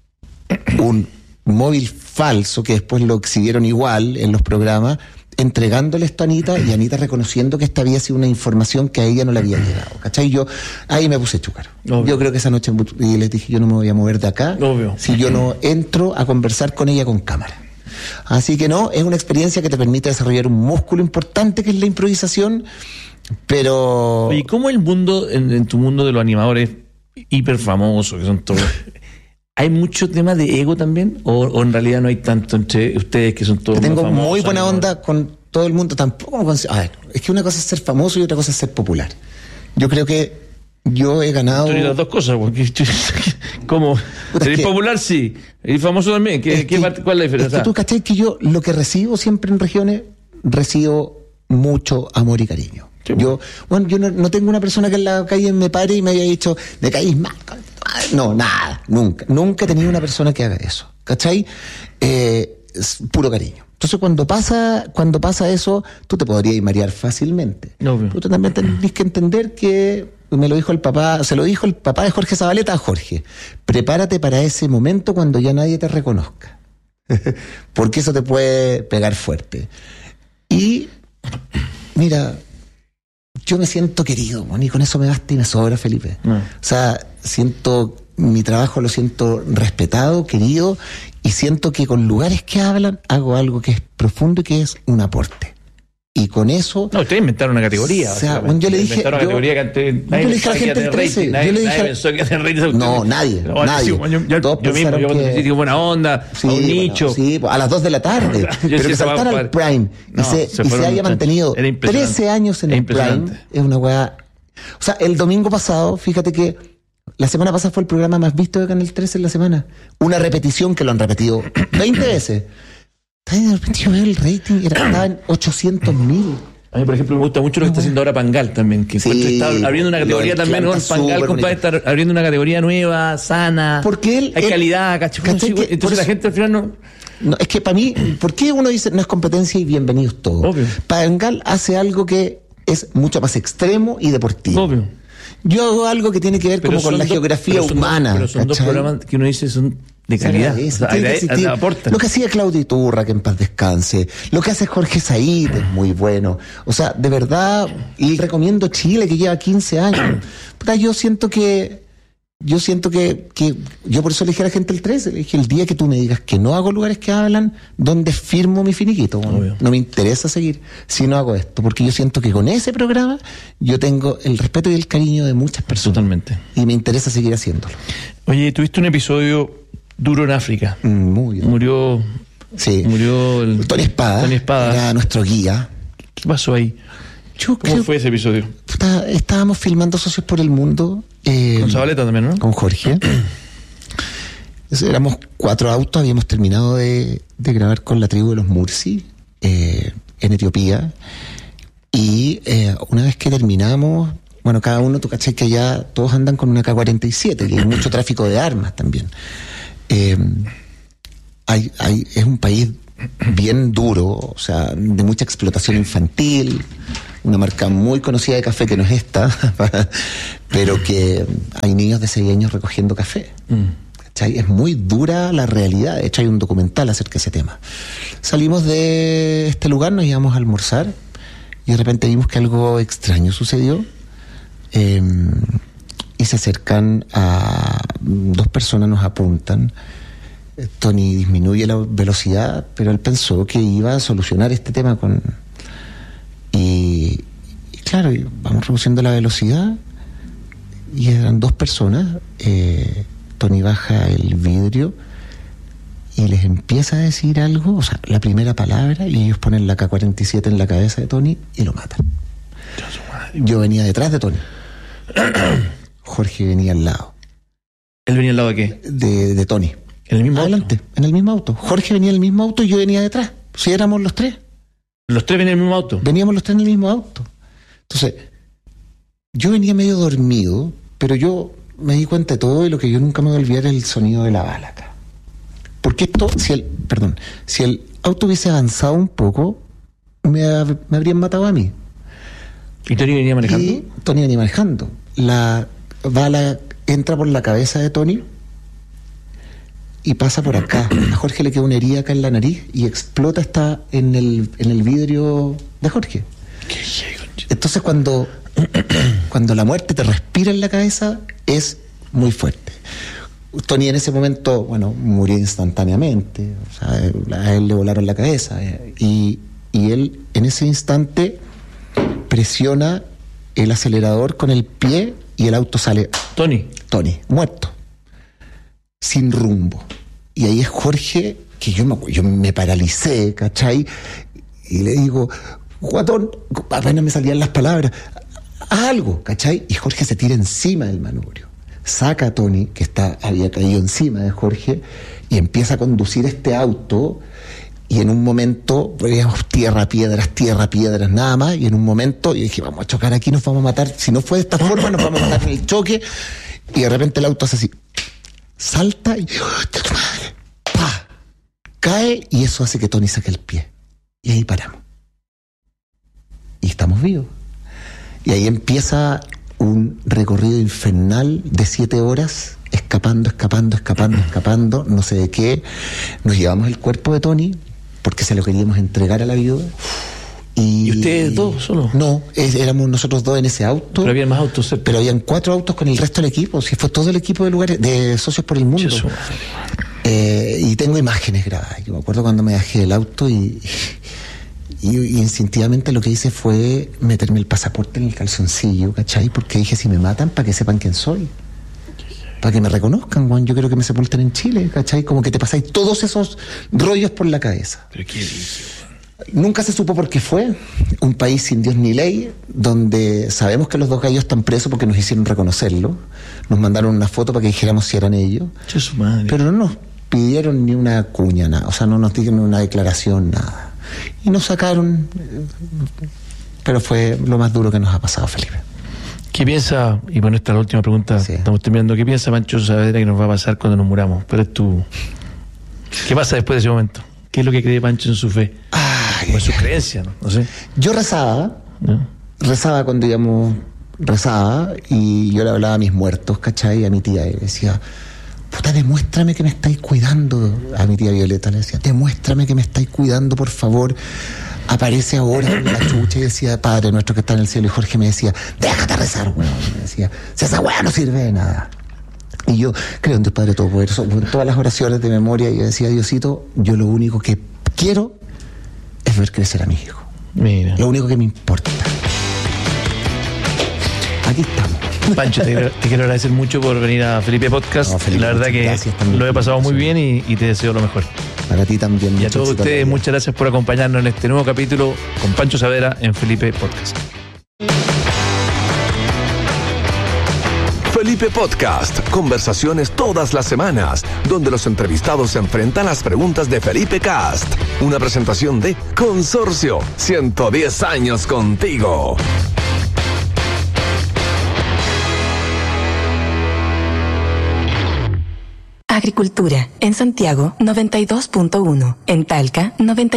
un móvil falso, que después lo exhibieron igual en los programas, entregándole esto a Anita, y Anita reconociendo que esta había sido una información que a ella no le había llegado, ¿cachai? Yo ahí me puse chúcaro. Yo creo que esa noche, y les dije, yo no me voy a mover de acá si yo no entro a conversar con ella con cámara. Así que no, es una experiencia que te permite desarrollar un músculo importante, que es la improvisación, pero... Oye, ¿cómo el mundo, en tu mundo de los animadores hiper famosos, que son todos... ¿Hay mucho tema de ego también? ¿O en realidad no hay tanto entre ustedes, que son todos tengo famosos, muy buena onda con todo el mundo? Tampoco a ver, es que una cosa es ser famoso y otra cosa es ser popular. Yo creo que yo he ganado... Tú las dos cosas, porque... ¿Cómo? ¿Eres popular? Sí. ¿Y famoso también? ¿Cuál es la diferencia? Es que tú cachai que yo lo que recibo siempre en regiones, recibo mucho amor y cariño. Sí, yo no tengo una persona que en la calle me pare y me haya dicho, me caís mal. No, nada, nunca he tenido una persona que haga eso, ¿cachai? Es puro cariño. Entonces cuando pasa eso, tú te podrías marear fácilmente. Tú también tenés que entender que, me lo dijo el papá, se lo dijo el papá de Jorge Zabaleta a Jorge: prepárate para ese momento cuando ya nadie te reconozca, porque eso te puede pegar fuerte. Y mira, yo me siento querido, y con eso me basta y me sobra, Felipe. O sea, mi trabajo lo siento respetado, querido, y siento que con lugares que hablan hago algo que es profundo y que es un aporte. Y con eso... No, ustedes inventaron una categoría. O sea, yo le dije... Inventaron una categoría que antes... Nadie le dije a la gente del 13. Nadie pensó que hacer rating. No, nadie. Yo mismo, digo buena onda, sí, a un nicho. Sí, a las 2 de la tarde. Pero que saltar al Prime y se haya mantenido 13 años en el Prime es una weá... O sea, el domingo pasado, fíjate que la semana pasada fue el programa más visto de Canal 13 en la semana. Una repetición que lo han repetido 20 veces. De repente yo veo el rating, estaba en 800.000. A mí, por ejemplo, me gusta mucho lo que está haciendo ahora Pangal también, que está abriendo una categoría también, ¿no? Pangal, compadre, está abriendo una categoría nueva, sana. Porque hay calidad, ¿cachai? Entonces la gente al final no, es que para mí, ¿por qué uno dice no es competencia y bienvenidos todos? Obvio. Pangal hace algo que es mucho más extremo y deportivo. Obvio. Yo hago algo que tiene que ver como con la geografía humana. Pero son dos programas que uno dice son de calidad. Lo que hacía Claudio Iturra, que en paz descanse. Lo que hace Jorge Said es muy bueno. O sea, de verdad, y recomiendo Chile, que lleva 15 años. Yo siento que yo siento que yo por eso elegí a la gente el 13, le dije, el día que tú me digas que no hago lugares que hablan, ¿dónde firmo mi finiquito? Bueno, no me interesa seguir si no hago esto, porque yo siento que con ese programa yo tengo el respeto y el cariño de muchas personas. Totalmente. Y me interesa seguir haciéndolo. Oye, tuviste un episodio duro en África. Muy bien. Murió Tony Espada. Era nuestro guía. ¿Qué pasó ahí? ¿Cómo fue ese episodio? Estábamos filmando Socios por el Mundo. Con Zabaleta también, ¿no? Con Jorge. Éramos 4 autos, habíamos terminado de grabar con la tribu de los Mursi en Etiopía. Y una vez que terminamos, bueno, cada uno, tú cachai que ya todos andan con una K-47, y hay mucho tráfico de armas también. Es un país bien duro, o sea, de mucha explotación infantil, una marca muy conocida de café que no es esta, pero que hay niños de 6 años recogiendo café. ¿Cachai? Es muy dura la realidad. De hecho, hay un documental acerca de ese tema. Salimos de este lugar, nos íbamos a almorzar y de repente vimos que algo extraño sucedió. Y se acercan a 2 personas, nos apuntan. Tony disminuye la velocidad, pero él pensó que iba a solucionar este tema y claro, vamos reduciendo la velocidad y eran 2 personas. Tony baja el vidrio y les empieza a decir algo, o sea, la primera palabra, y ellos ponen la K-47 en la cabeza de Tony y lo matan. Yo venía detrás de Tony. Jorge venía al lado. ¿Él venía al lado de qué? De Tony. ¿En el mismo Adelante, auto? En el mismo auto. Jorge venía en el mismo auto y yo venía detrás. Si éramos los 3. ¿Los 3 venían en el mismo auto? Veníamos los 3 en el mismo auto. Entonces, yo venía medio dormido, pero yo me di cuenta de todo, y lo que yo nunca me voy a olvidar es el sonido de la bala acá. Porque esto, si el auto hubiese avanzado un poco, me habrían matado a mí. ¿Y Tony venía manejando? Y Tony venía manejando. La bala entra por la cabeza de Tony y pasa por acá. A Jorge le queda una herida acá en la nariz y explota hasta en el vidrio de Jorge. Entonces cuando la muerte te respira en la cabeza es muy fuerte. Tony en ese momento, bueno, murió instantáneamente. O sea, a él le volaron la cabeza. Y él en ese instante presiona el acelerador con el pie y el auto sale. Tony, muerto. Sin rumbo. Y ahí es Jorge, que yo me paralicé, ¿cachai? Y le digo, guatón, apenas me salían las palabras, haz algo, ¿cachai? Y Jorge se tira encima del manubrio. Saca a Tony, que había caído encima de Jorge, y empieza a conducir este auto. Y en un momento, veíamos tierra, piedras, nada más. Y en un momento, yo dije, vamos a chocar aquí, nos vamos a matar. Si no fue de esta forma, nos vamos a matar en el choque. Y de repente el auto hace así. Salta y... ¡pah! Cae, y eso hace que Tony saque el pie. Y ahí paramos. Y estamos vivos. Y ahí empieza un recorrido infernal de 7 horas, escapando, no sé de qué. Nos llevamos el cuerpo de Tony, porque se lo queríamos entregar a la viuda. ¿Y ustedes 2 solo? No, éramos nosotros 2 en ese auto. Pero había más autos cerca. Pero habían 4 autos con el resto del equipo. Si fue todo el equipo de Socios por el Mundo. Y tengo imágenes grabadas. Yo me acuerdo cuando me bajé del auto y instintivamente lo que hice fue meterme el pasaporte en el calzoncillo, ¿cachai? Porque dije, si me matan, para que sepan quién soy. Para que me reconozcan, Juan. Yo quiero que me sepulten en Chile, ¿cachai? Como que te pasáis todos esos rollos por la cabeza. ¿Pero qué dice? Nunca se supo por qué fue. Un país sin Dios ni ley, donde sabemos que los 2 gallos están presos porque nos hicieron reconocerlo. Nos mandaron una foto para que dijéramos si eran ellos. Su madre. Pero no nos pidieron ni una cuña, nada. O sea, no nos dieron una declaración, nada. Y nos sacaron. Pero fue lo más duro que nos ha pasado, Felipe. ¿Qué piensa, y bueno, esta es la última pregunta, sí, estamos terminando, qué piensa Pancho Saavedra que nos va a pasar cuando nos muramos? Pero ¿qué pasa después de ese momento? ¿Qué es lo que cree Pancho en su fe? O en su creencia, no sé. Yo rezaba cuando rezaba, y yo le hablaba a mis muertos, ¿cachai? A mi tía, y le decía, puta, demuéstrame que me estáis cuidando. A mi tía Violeta le decía, demuéstrame que me estáis cuidando, por favor. Aparece ahora la chucha, y decía, Padre nuestro que está en el cielo. Y Jorge me decía, déjate rezar, weón. Me decía, si esa weá no sirve de nada. Y yo creo en Dios Padre Todopoderoso. En todas las oraciones de memoria yo decía, Diosito, yo lo único que quiero es ver crecer a mi hijo. Mira. Lo único que me importa. Aquí estamos. Pancho, te quiero agradecer mucho por venir a Felipe Podcast. No, Felipe, la verdad que lo he pasado muy bien y te deseo lo mejor. Para ti también. Y a todos ustedes, muchas gracias por acompañarnos en este nuevo capítulo con Pancho Saavedra en Felipe Podcast. Felipe Podcast, conversaciones todas las semanas, donde los entrevistados se enfrentan a las preguntas de Felipe Cast. Una presentación de Consorcio, 110 años contigo. Agricultura, en Santiago 92.1, en Talca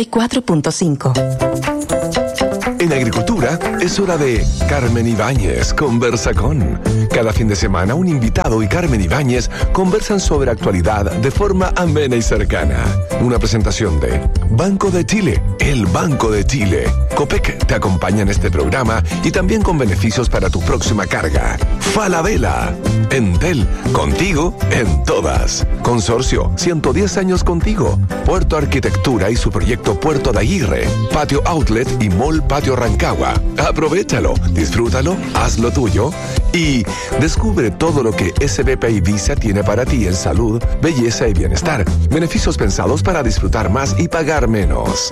94.5. En Agricultura es hora de Carmen Ibáñez conversa con. Cada fin de semana un invitado y Carmen Ibáñez conversan sobre actualidad de forma amena y cercana. Una presentación de Banco de Chile, el Banco de Chile. Copec te acompaña en este programa y también con beneficios para tu próxima carga. Falabella, Entel, contigo en todas. Consorcio, 110 años contigo. Puerto Arquitectura y su proyecto Puerto de Aguirre. Patio Outlet y Mall Patio Rancagua. Aprovechalo, disfrútalo, hazlo tuyo y descubre todo lo que SBPay Visa tiene para ti en salud, belleza y bienestar. Beneficios pensados para disfrutar más y pagar menos.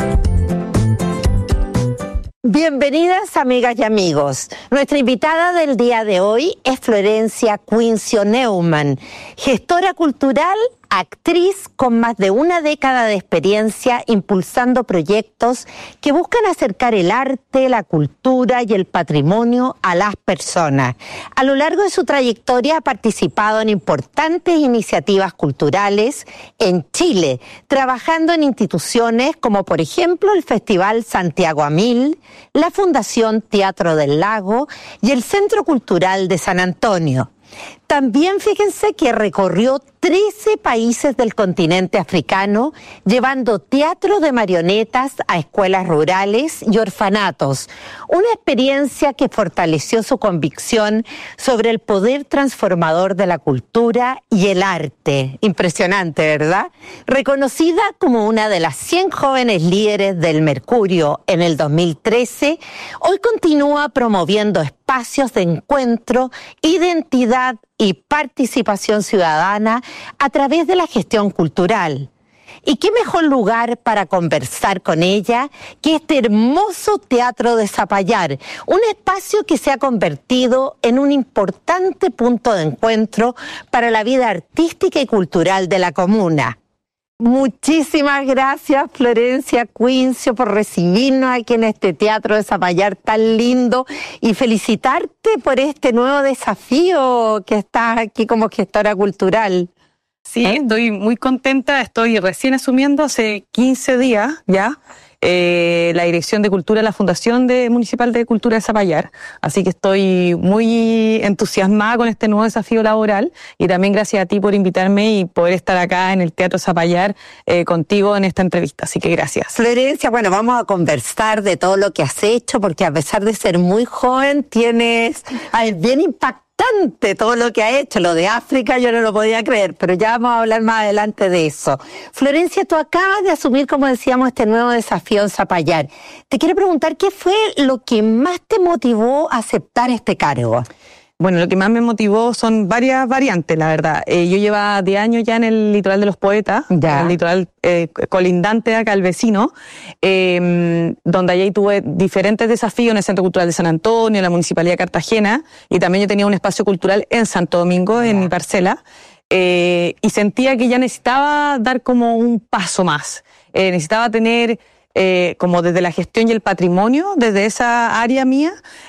Bienvenidas, amigas y amigos. Nuestra invitada del día de hoy es Florencia Quincio Neumann, gestora cultural, actriz con más de una década de experiencia impulsando proyectos que buscan acercar el arte, la cultura y el patrimonio a las personas. A lo largo de su trayectoria ha participado en importantes iniciativas culturales en Chile, trabajando en instituciones como por ejemplo el Festival Santiago a Mil, la Fundación Teatro del Lago y el Centro Cultural de San Antonio. También fíjense que recorrió 13 países del continente africano, llevando teatro de marionetas a escuelas rurales y orfanatos. Una experiencia que fortaleció su convicción sobre el poder transformador de la cultura y el arte. Impresionante, ¿verdad? Reconocida como una de las 100 jóvenes líderes del Mercurio en el 2013, hoy continúa promoviendo espacios de encuentro, identidad y participación ciudadana a través de la gestión cultural. ¿Y qué mejor lugar para conversar con ella que este hermoso Teatro de Zapallar? Un espacio que se ha convertido en un importante punto de encuentro para la vida artística y cultural de la comuna. Muchísimas gracias, Florencia Quincio, por recibirnos aquí en este Teatro de Zapallar tan lindo y felicitarte por este nuevo desafío que estás aquí como gestora cultural. Sí, estoy muy contenta, estoy recién asumiendo hace 15 días ya la Dirección de Cultura de la Fundación Municipal de Cultura de Zapallar. Así que estoy muy entusiasmada con este nuevo desafío laboral y también gracias a ti por invitarme y poder estar acá en el Teatro Zapallar contigo en esta entrevista. Así que gracias. Florencia, bueno, vamos a conversar de todo lo que has hecho porque a pesar de ser muy joven tienes bien impactante todo lo que ha hecho. Lo de África yo no lo podía creer, pero ya vamos a hablar más adelante de eso. Florencia, tú acabas de asumir, como decíamos, este nuevo desafío en Zapallar. Te quiero preguntar, ¿qué fue lo que más te motivó a aceptar este cargo? Bueno, lo que más me motivó son varias variantes, la verdad. Yo llevaba 10 años ya en el Litoral de los Poetas, el litoral colindante de acá, el vecino, donde allí tuve diferentes desafíos en el Centro Cultural de San Antonio, en la Municipalidad de Cartagena, y también yo tenía un espacio cultural en Santo Domingo, en mi parcela, y sentía que ya necesitaba dar como un paso más. Necesitaba tener como desde la gestión y el patrimonio, desde esa área mía,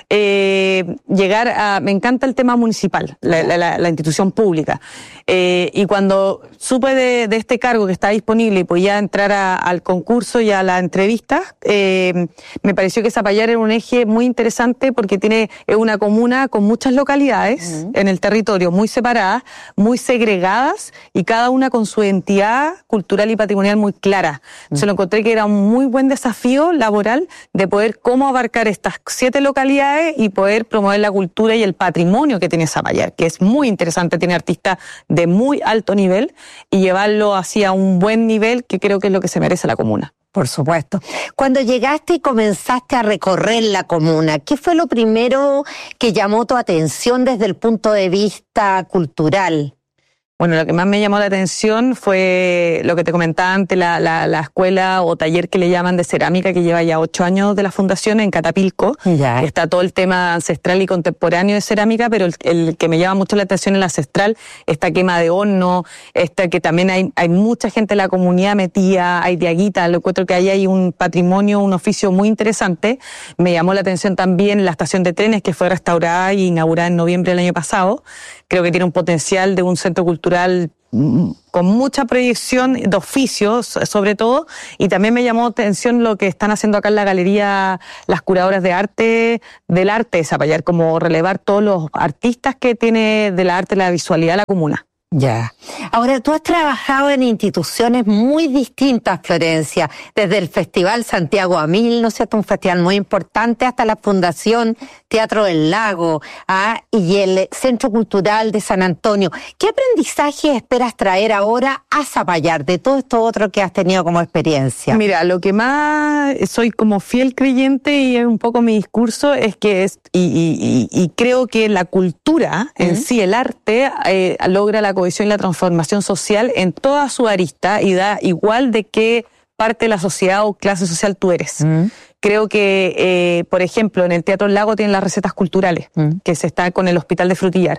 llegar a... Me encanta el tema municipal, la institución pública. Y cuando supe de este cargo que está disponible y podía entrar al concurso y a la entrevista, me pareció que Zapallar era un eje muy interesante porque es una comuna con muchas localidades en el territorio, muy separadas, muy segregadas y cada una con su identidad cultural y patrimonial muy clara. Entonces lo encontré que era un muy buen desafío laboral de poder cómo abarcar estas 7 localidades y poder promover la cultura y el patrimonio que tiene Zapallar, que es muy interesante, tiene artistas de muy alto nivel y llevarlo hacia un buen nivel, que creo que es lo que se merece la comuna. Por supuesto. Cuando llegaste y comenzaste a recorrer la comuna, ¿qué fue lo primero que llamó tu atención desde el punto de vista cultural? Bueno, lo que más me llamó la atención fue lo que te comentaba antes, la escuela o taller que le llaman de cerámica, que lleva ya 8 años de la fundación en Catapilco. Ya. Está todo el tema ancestral y contemporáneo de cerámica, pero el que me llama mucho la atención es el ancestral, esta quema de horno, que también hay mucha gente en la comunidad metida, hay diaguitas, lo encuentro que ahí hay un patrimonio, un oficio muy interesante. Me llamó la atención también la estación de trenes, que fue restaurada e inaugurada en noviembre del año pasado. Creo que tiene un potencial de un centro cultural con mucha proyección de oficios, sobre todo, y también me llamó la atención lo que están haciendo acá en la galería las curadoras de arte, del arte de Zapallar, como relevar todos los artistas que tiene de la arte, la visualidad la comuna. Ya. Ahora, tú has trabajado en instituciones muy distintas, Florencia, desde el Festival Santiago a 1000, ¿no es cierto?, un festival muy importante, hasta la Fundación Teatro del Lago, y el Centro Cultural de San Antonio. ¿Qué aprendizaje esperas traer ahora a Zapallar de todo esto otro que has tenido como experiencia? Mira, lo que más soy como fiel creyente, y es un poco mi discurso, es que y creo que la cultura en sí, el arte, logra la cohesión y la transformación social en toda su arista y da igual de qué parte de la sociedad o clase social tú eres. Creo que, por ejemplo, en el Teatro del Lago tienen las recetas culturales, que se está con el Hospital de Frutillar.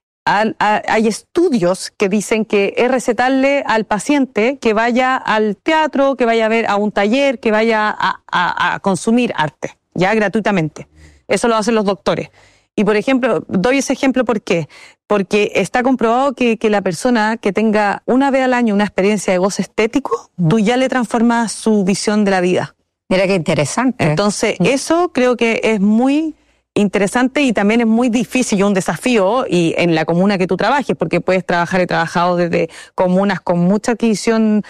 Hay estudios que dicen que es recetarle al paciente que vaya al teatro, que vaya a ver a un taller, que vaya a consumir arte, ya gratuitamente. Eso lo hacen los doctores. Y, por ejemplo, doy ese ejemplo ¿por qué? Porque está comprobado que la persona que tenga una vez al año una experiencia de goce estético, tú ya le transformas su visión de la vida. Mira qué interesante. Entonces, eso creo que es muy interesante y también es muy difícil y un desafío y en la comuna que tú trabajes, porque puedes trabajar, he trabajado desde comunas con mucha adquisición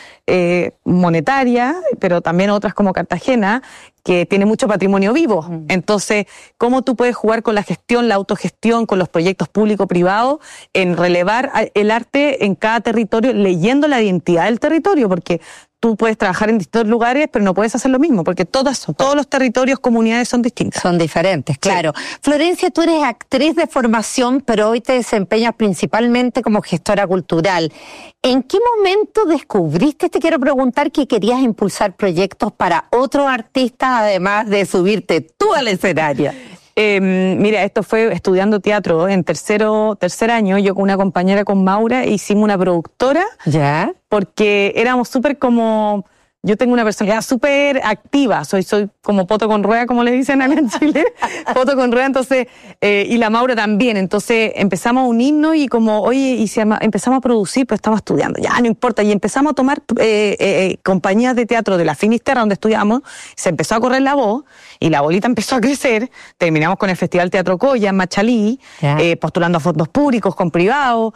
monetaria, pero también otras como Cartagena, que tiene mucho patrimonio vivo. Entonces, ¿cómo tú puedes jugar con la gestión, la autogestión, con los proyectos público-privados, en relevar el arte en cada territorio, leyendo la identidad del territorio? Porque tú puedes trabajar en distintos lugares, pero no puedes hacer lo mismo, porque todos los territorios, comunidades son distintas. Son diferentes, claro. Sí. Florencia, tú eres actriz de formación, pero hoy te desempeñas principalmente como gestora cultural. ¿En qué momento descubriste, te quiero preguntar, que querías impulsar proyectos para otros artistas, además de subirte tú al escenario? Mira, esto fue estudiando teatro en tercer año. Yo con una compañera, con Maura, hicimos una productora. ¿Ya? Porque éramos súper como... Yo tengo una personalidad súper activa, soy como poto con rueda, como le dicen acá en Chile, poto con rueda, entonces, y la Maura también, entonces empezamos a unirnos y como, oye, empezamos a producir, pues estamos estudiando, ya no importa, y empezamos a tomar compañías de teatro de la Finisterra, donde estudiamos, se empezó a correr la voz, y la bolita empezó a crecer, terminamos con el Festival Teatro Coya en Machalí, postulando a fondos públicos, con privados,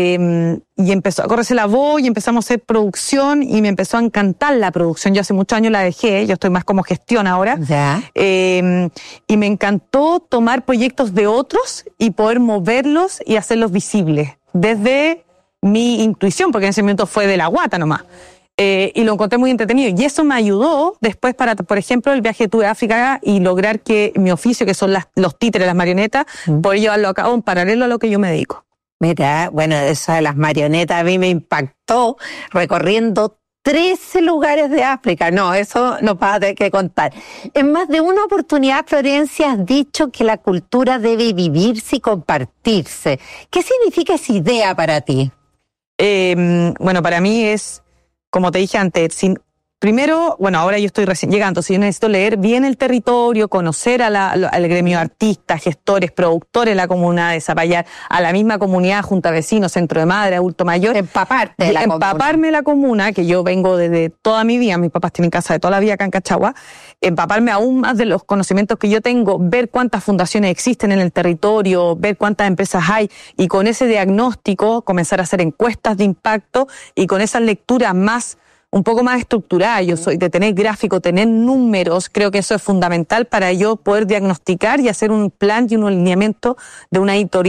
y empezó a correrse la voz y empezamos a hacer producción y me empezó a encantar la producción. Yo hace muchos años la dejé, yo estoy más como gestión ahora. Y me encantó tomar proyectos de otros y poder moverlos y hacerlos visibles desde mi intuición, porque en ese momento fue de la guata nomás. Y lo encontré muy entretenido. Y eso me ayudó después para, por ejemplo, el viaje que tuve a África y lograr que mi oficio, que son los títeres, las marionetas, poder llevarlo a cabo en paralelo a lo que yo me dedico. Mira, bueno, eso de las marionetas a mí me impactó recorriendo 13 lugares de África. No, eso nos vas a tener que contar. En más de una oportunidad, Florencia, has dicho que la cultura debe vivirse y compartirse. ¿Qué significa esa idea para ti? Bueno, para mí es, como te dije antes, primero, bueno, ahora yo estoy recién llegando, si yo necesito leer bien el territorio, conocer al gremio de artistas, gestores, productores de la comuna de Zapallar, a la misma comunidad, junta vecinos, centro de madre, adulto mayor. Empaparme de la comuna, que yo vengo desde toda mi vida, mis papás tienen casa de toda la vida acá en Cachagua, empaparme aún más de los conocimientos que yo tengo, ver cuántas fundaciones existen en el territorio, ver cuántas empresas hay, y con ese diagnóstico comenzar a hacer encuestas de impacto y con esas lecturas un poco más estructurada. Yo soy de tener gráfico, tener números, creo que eso es fundamental para yo poder diagnosticar y hacer un plan y un alineamiento de una editorial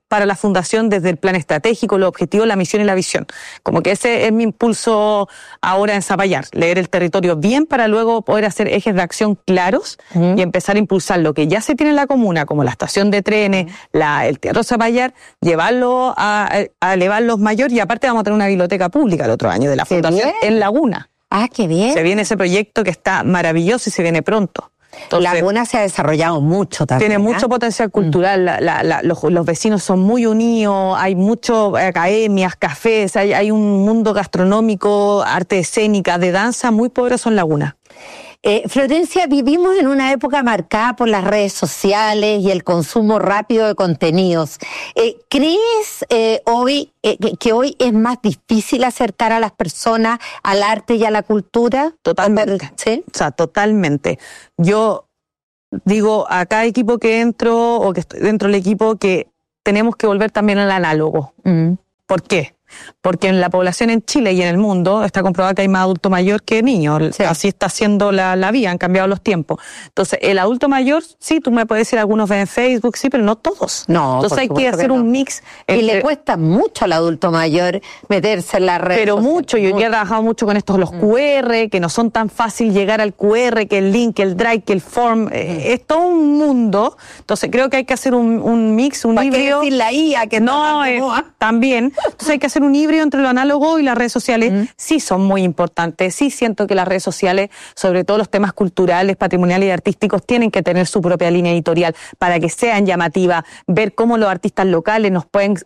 para la Fundación desde el plan estratégico, los objetivos, la misión y la visión. Como que ese es mi impulso ahora en Zapallar, leer el territorio bien para luego poder hacer ejes de acción claros y empezar a impulsar lo que ya se tiene en la comuna, como la estación de trenes, el Teatro Zapallar, llevarlo a elevarlos mayor, y aparte vamos a tener una biblioteca pública el otro año de la Fundación en Laguna. Ah, qué bien. Se viene ese proyecto que está maravilloso y se viene pronto. Entonces, Laguna se ha desarrollado mucho también. Tiene mucho potencial cultural, los vecinos son muy unidos, hay muchas academias, cafés, hay un mundo gastronómico, arte escénica, de danza muy poderoso en Laguna. Florencia, vivimos en una época marcada por las redes sociales y el consumo rápido de contenidos. ¿Crees hoy que hoy es más difícil acercar a las personas al arte y a la cultura? Totalmente. ¿Sí? O sea, totalmente. Yo digo a cada equipo que entro o que estoy dentro del equipo que tenemos que volver también al análogo. ¿Por qué? Porque en la población en Chile y en el mundo está comprobado que hay más adulto mayor que niños. Sí. Así está siendo la vida, han cambiado los tiempos. Entonces, el adulto mayor, sí, tú me puedes decir, algunos ven en Facebook, sí, pero no todos. No, entonces hay que hacer un mix. Y le cuesta mucho al adulto mayor meterse en la red. Pero mucho, yo he trabajado mucho con estos, los QR, que no son tan fácil llegar al QR, que el link, que el drive, que el form, es todo un mundo. Entonces creo que hay que hacer un mix, un híbrido. Decir la IA, que no, también. Entonces hay que hacer un híbrido entre lo análogo y las redes sociales. Sí son muy importantes, sí siento que las redes sociales, sobre todo los temas culturales, patrimoniales y artísticos, tienen que tener su propia línea editorial para que sean llamativas, ver cómo los artistas locales nos pueden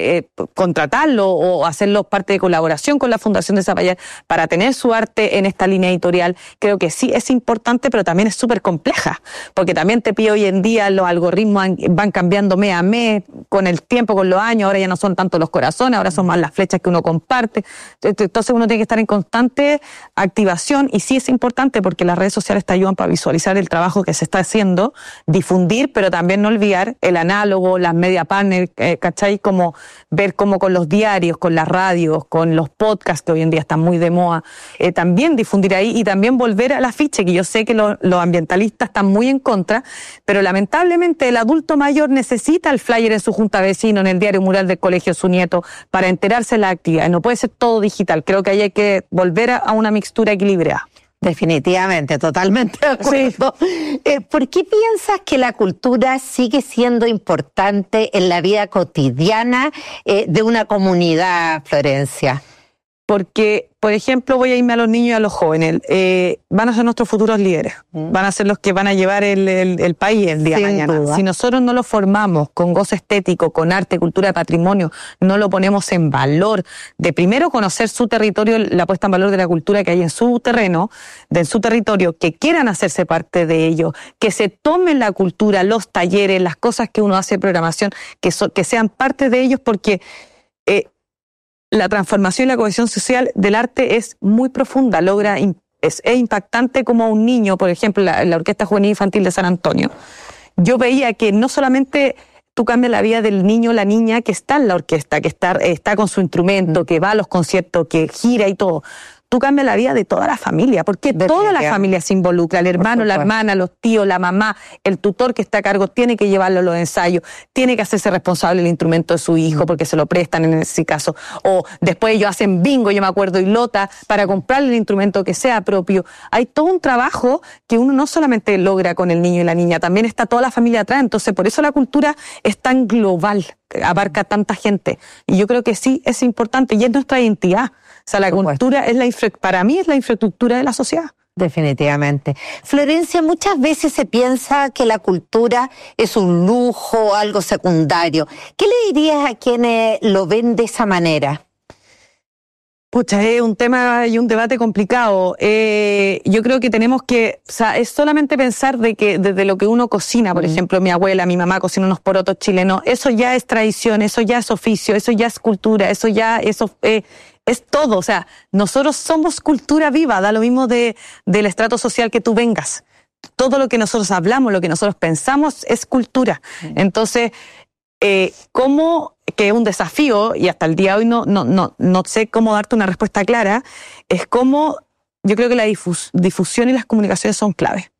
contratarlo o hacerlo parte de colaboración con la Fundación de Zapallar para tener su arte en esta línea editorial. Creo que sí es importante, pero también es súper compleja, porque también te pide hoy en día, los algoritmos van cambiando mes a mes, con el tiempo, con los años, ahora ya no son tanto los corazones, ahora son más las flechas que uno comparte. Entonces uno tiene que estar en constante activación, y sí es importante porque las redes sociales te ayudan para visualizar el trabajo que se está haciendo, difundir, pero también no olvidar el análogo, las media partners, ¿cachai? Como ver cómo con los diarios, con las radios, con los podcasts que hoy en día están muy de moda, también difundir ahí y también volver al afiche, que yo sé que los ambientalistas están muy en contra, pero lamentablemente el adulto mayor necesita el flyer en su junta de vecinos, en el diario mural del colegio de su nieto, para enterarse de la actividad. No puede ser todo digital. Creo que ahí hay que volver a una mixtura equilibrada. Definitivamente, totalmente de acuerdo. Sí. ¿Por qué piensas que la cultura sigue siendo importante en la vida cotidiana de una comunidad, Florencia? Porque, por ejemplo, voy a irme a los niños y a los jóvenes. Van a ser nuestros futuros líderes. Van a ser los que van a llevar el país el día de mañana. Duda. Si nosotros no lo formamos con goce estético, con arte, cultura, patrimonio, no lo ponemos en valor, de primero conocer su territorio, la puesta en valor de la cultura que hay en su terreno, en su territorio, que quieran hacerse parte de ello, que se tomen la cultura, los talleres, las cosas que uno hace de programación, que sean parte de ellos, porque la transformación y la cohesión social del arte es muy profunda, es impactante como un niño, por ejemplo, la Orquesta Juvenil Infantil de San Antonio. Yo veía que no solamente tú cambias la vida del niño o la niña que está en la orquesta, que está con su instrumento, que va a los conciertos, que gira y todo. Tú cambias la vida de toda la familia, porque toda la familia se involucra, el hermano, la hermana, los tíos, la mamá, el tutor que está a cargo tiene que llevarlo a los ensayos, tiene que hacerse responsable del instrumento de su hijo porque se lo prestan en ese caso, o después ellos hacen bingo, yo me acuerdo, y lota para comprarle el instrumento que sea propio. Hay todo un trabajo que uno no solamente logra con el niño y la niña, también está toda la familia atrás, entonces por eso la cultura es tan global, abarca tanta gente, y yo creo que sí es importante y es nuestra identidad. O sea, la cultura para mí es la infraestructura de la sociedad. Definitivamente. Florencia, muchas veces se piensa que la cultura es un lujo, algo secundario. ¿Qué le dirías a quienes lo ven de esa manera? Pucha, es un tema y un debate complicado. Yo creo que tenemos que, o sea, es solamente pensar de que desde lo que uno cocina, por ejemplo, mi abuela, mi mamá cocina unos porotos chilenos, eso ya es tradición, eso ya es oficio, eso ya es cultura, eso ya es todo. O sea, nosotros somos cultura viva, da lo mismo del estrato social que tú vengas. Todo lo que nosotros hablamos, lo que nosotros pensamos es cultura. Entonces, ¿cómo? Que es un desafío, y hasta el día de hoy no sé cómo darte una respuesta clara, es cómo yo creo que la difusión y las comunicaciones son clave.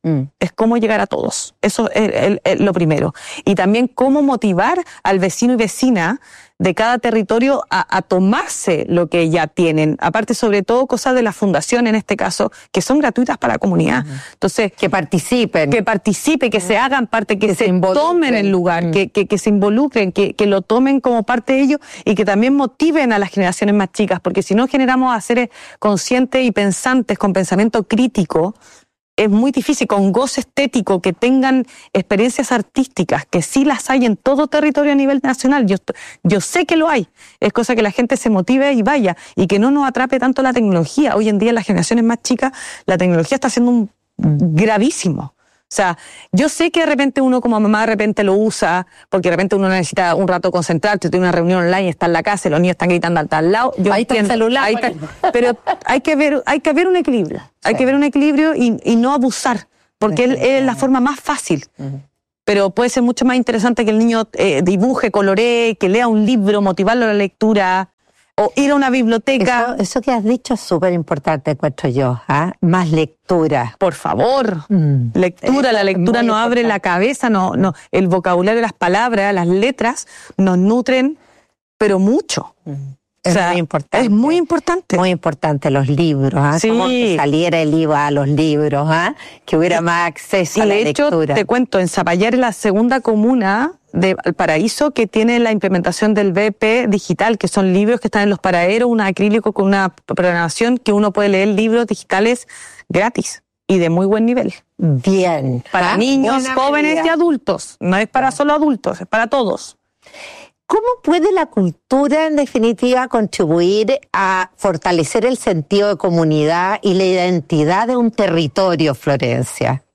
Es cómo llegar a todos. Eso es lo primero. Y también cómo motivar al vecino y vecina de cada territorio a tomarse lo que ya tienen. Aparte, sobre todo, cosas de la fundación, en este caso, que son gratuitas para la comunidad. Entonces, que participen, que se hagan parte, que se tomen el lugar, que se involucren, que lo tomen como parte de ellos y que también motiven a las generaciones más chicas, porque si no generamos a seres conscientes y pensantes con pensamiento crítico, es muy difícil, con goce estético, que tengan experiencias artísticas, que sí las hay en todo territorio a nivel nacional. Yo sé que lo hay. Es cosa que la gente se motive y vaya, y que no nos atrape tanto la tecnología. Hoy en día, en las generaciones más chicas, la tecnología está siendo un gravísimo. O sea, yo sé que de repente uno como mamá de repente lo usa, porque de repente uno necesita un rato concentrarse, tiene una reunión online, está en la casa, y los niños están gritando al lado. Ahí está el celular. Pero hay que ver un equilibrio. Hay que ver un equilibrio y no abusar, porque es la forma más fácil. Pero puede ser mucho más interesante que el niño dibuje, coloree, que lea un libro, motivarlo a la lectura, o ir a una biblioteca. Eso que has dicho es súper importante, encuentro yo. Más lectura. Por favor. Lectura. La lectura nos abre la cabeza, no, el vocabulario, las palabras, las letras nos nutren, pero mucho. Es muy importante. Es muy importante. Muy importante los libros, Sí. Como que saliera el IVA a los libros, que hubiera más acceso a la lectura. Y de hecho, te cuento, en Zapallar es la segunda comuna de Valparaíso que tiene la implementación del BP digital, que son libros que están en los paraderos, un acrílico con una programación que uno puede leer libros digitales gratis y de muy buen nivel. Bien. Para niños, jóvenes y adultos. No es para solo adultos, es para todos. ¿Cómo puede la cultura, en definitiva, contribuir a fortalecer el sentido de comunidad y la identidad de un territorio, Florencia?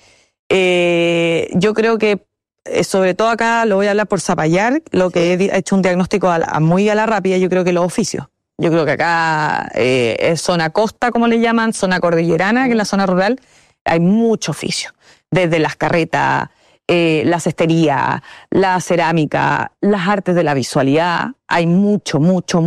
Yo creo que, sobre todo acá, lo voy a hablar por Zapallar, lo que he hecho un diagnóstico muy a la rápida, yo creo que los oficios. Yo creo que acá es zona costa, como le llaman, zona cordillerana, que es la zona rural, hay mucho oficio. Desde las carretas, la cestería, la cerámica, las artes de la visualidad, hay mucho,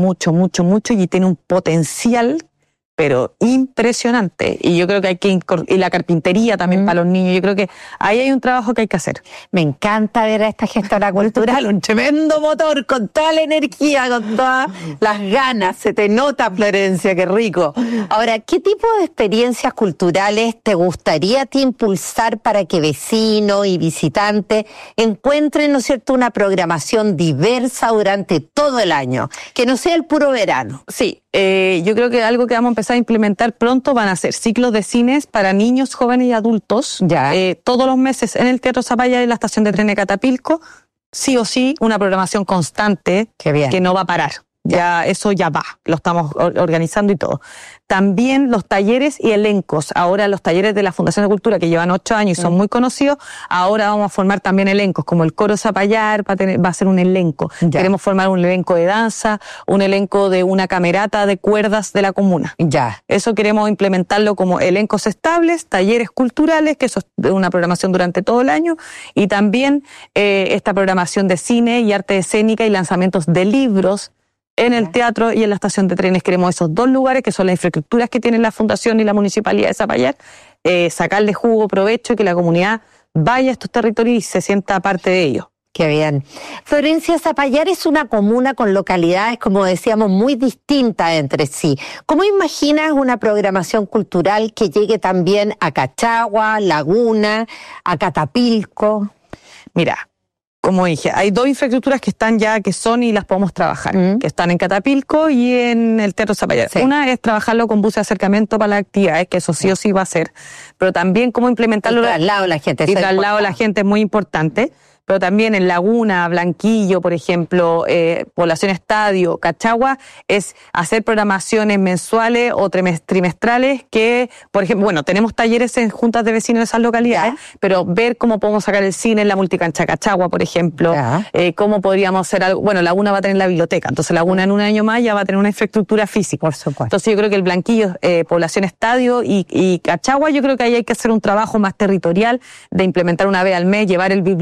y tiene un potencial, pero impresionante. Y yo creo que hay que y la carpintería también para los niños. Yo creo que ahí hay un trabajo que hay que hacer. Me encanta ver a esta gestora cultural, un tremendo motor, con toda la energía, con todas las ganas. Se te nota, Florencia, qué rico. Ahora, ¿qué tipo de experiencias culturales te gustaría a ti impulsar para que vecinos y visitantes encuentren, ¿no es cierto?, una programación diversa durante todo el año, que no sea el puro verano? Sí, yo creo que algo que vamos a empezar a implementar pronto van a ser ciclos de cines para niños, jóvenes y adultos. Ya. Todos los meses en el Teatro Zapallar y en la estación de tren de Catapilco, sí o sí, una programación constante que no va a parar. Ya eso ya va, lo estamos organizando y todo. También los talleres y elencos. Ahora los talleres de la Fundación de Cultura, que llevan 8 años y son muy conocidos, ahora vamos a formar también elencos, como el Coro Zapallar va a ser un elenco. Ya. Queremos formar un elenco de danza, un elenco de una camerata de cuerdas de la comuna. Ya. Eso queremos implementarlo como elencos estables, talleres culturales, que eso es una programación durante todo el año, y también esta programación de cine y arte escénica y lanzamientos de libros en el teatro y en la estación de trenes. Queremos esos 2 lugares, que son las infraestructuras que tiene la Fundación y la Municipalidad de Zapallar, sacarle jugo, provecho, y que la comunidad vaya a estos territorios y se sienta parte de ellos. Qué bien. Florencia, Zapallar es una comuna con localidades, como decíamos, muy distintas entre sí. ¿Cómo imaginas una programación cultural que llegue también a Cachagua, Laguna, a Catapilco? Mira, como dije, hay 2 infraestructuras que están ya, que son y las podemos trabajar, que están en Catapilco y en el Teatro Zapallar. Sí. Una es trabajarlo con buses de acercamiento para las actividades, que eso sí o sí va a ser, pero también cómo implementarlo. Y traslado a la gente. Y traslado a la gente es muy importante. Pero también en Laguna, Blanquillo, por ejemplo, Población Estadio, Cachagua, es hacer programaciones mensuales o trimestrales que, por ejemplo, bueno, tenemos talleres en juntas de vecinos de esas localidades, pero ver cómo podemos sacar el cine en la multicancha Cachagua, por ejemplo, cómo podríamos hacer algo. Bueno, Laguna va a tener la biblioteca, entonces Laguna en un año más ya va a tener una infraestructura física. Por supuesto. Entonces yo creo que el Blanquillo, Población Estadio y Cachagua, yo creo que ahí hay que hacer un trabajo más territorial de implementar una vez al mes, llevar el bibliobús, que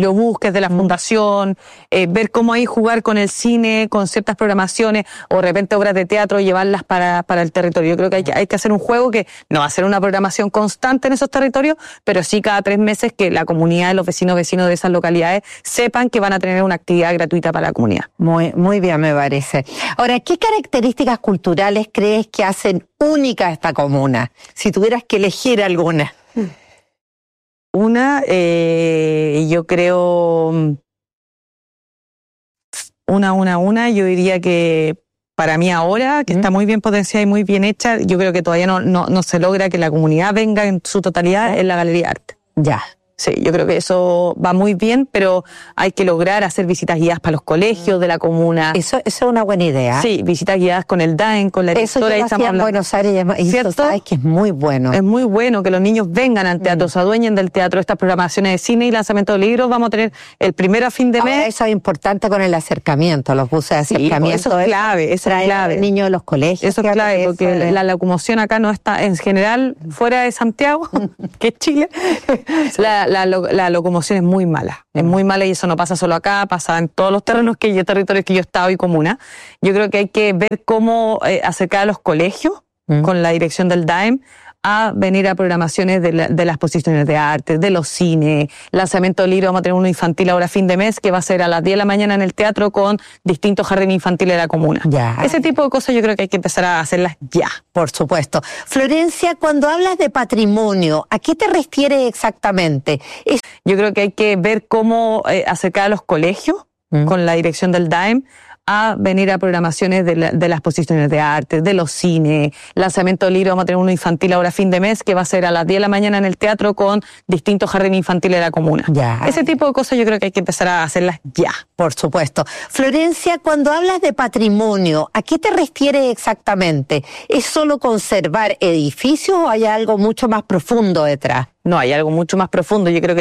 que es de la fundación, ver cómo ahí jugar con el cine, con ciertas programaciones, o de repente obras de teatro, llevarlas para el territorio. Yo creo que hay que hacer un juego que no va a ser una programación constante en esos territorios, pero sí cada 3 meses que la comunidad, los vecinos de esas localidades sepan que van a tener una actividad gratuita para la comunidad. Muy bien, me parece. Ahora, ¿qué características culturales crees que hacen única a esta comuna? Si tuvieras que elegir alguna. Una, yo creo, yo diría que para mí ahora, que está muy bien potenciada y muy bien hecha, yo creo que todavía no se logra que la comunidad venga en su totalidad en la Galería de Arte. Ya. Sí, yo creo que eso va muy bien, pero hay que lograr hacer visitas guiadas para los colegios de la comuna. Eso es una buena idea. Sí, visitas guiadas con el DAEM, con la directora. Eso yo hacía en Buenos Aires, y eso sabes que es muy bueno. Es muy bueno que los niños vengan al teatro, se adueñen del teatro, estas programaciones de cine y lanzamiento de libros. Vamos a tener el primero a fin de mes. Eso es importante con el acercamiento, los buses de acercamiento. Eso es clave, eso es clave. Al niño de los colegios. Eso es clave, porque la locomoción acá no está, en general, fuera de Santiago, que es Chile, la locomoción es muy mala. Es muy mala y eso no pasa solo acá, pasa en todos los territorios que yo he estado y comuna. Yo creo que hay que ver cómo acercar a los colegios con la dirección del DAEM a venir a programaciones de las exposiciones de arte, de los cines, lanzamiento de libros. Vamos a tener uno infantil ahora a fin de mes que va a ser a las 10 de la mañana en el teatro con distintos jardines infantiles de la comuna. Ya. Ese tipo de cosas yo creo que hay que empezar a hacerlas ya. Por supuesto. Florencia, cuando hablas de patrimonio, ¿a qué te refieres exactamente? Yo creo que hay que ver cómo acercar a los colegios con la dirección del DAEM a venir a programaciones de las exposiciones de arte, de los cines, lanzamiento de libros. Vamos a tener uno infantil ahora a fin de mes que va a ser a las 10 de la mañana en el teatro con distintos jardines infantiles de la comuna. Ya. Ese tipo de cosas yo creo que hay que empezar a hacerlas ya. Por supuesto. Florencia, cuando hablas de patrimonio, ¿a qué te refieres exactamente? ¿Es solo conservar edificios o hay algo mucho más profundo detrás? No, hay algo mucho más profundo. Yo creo que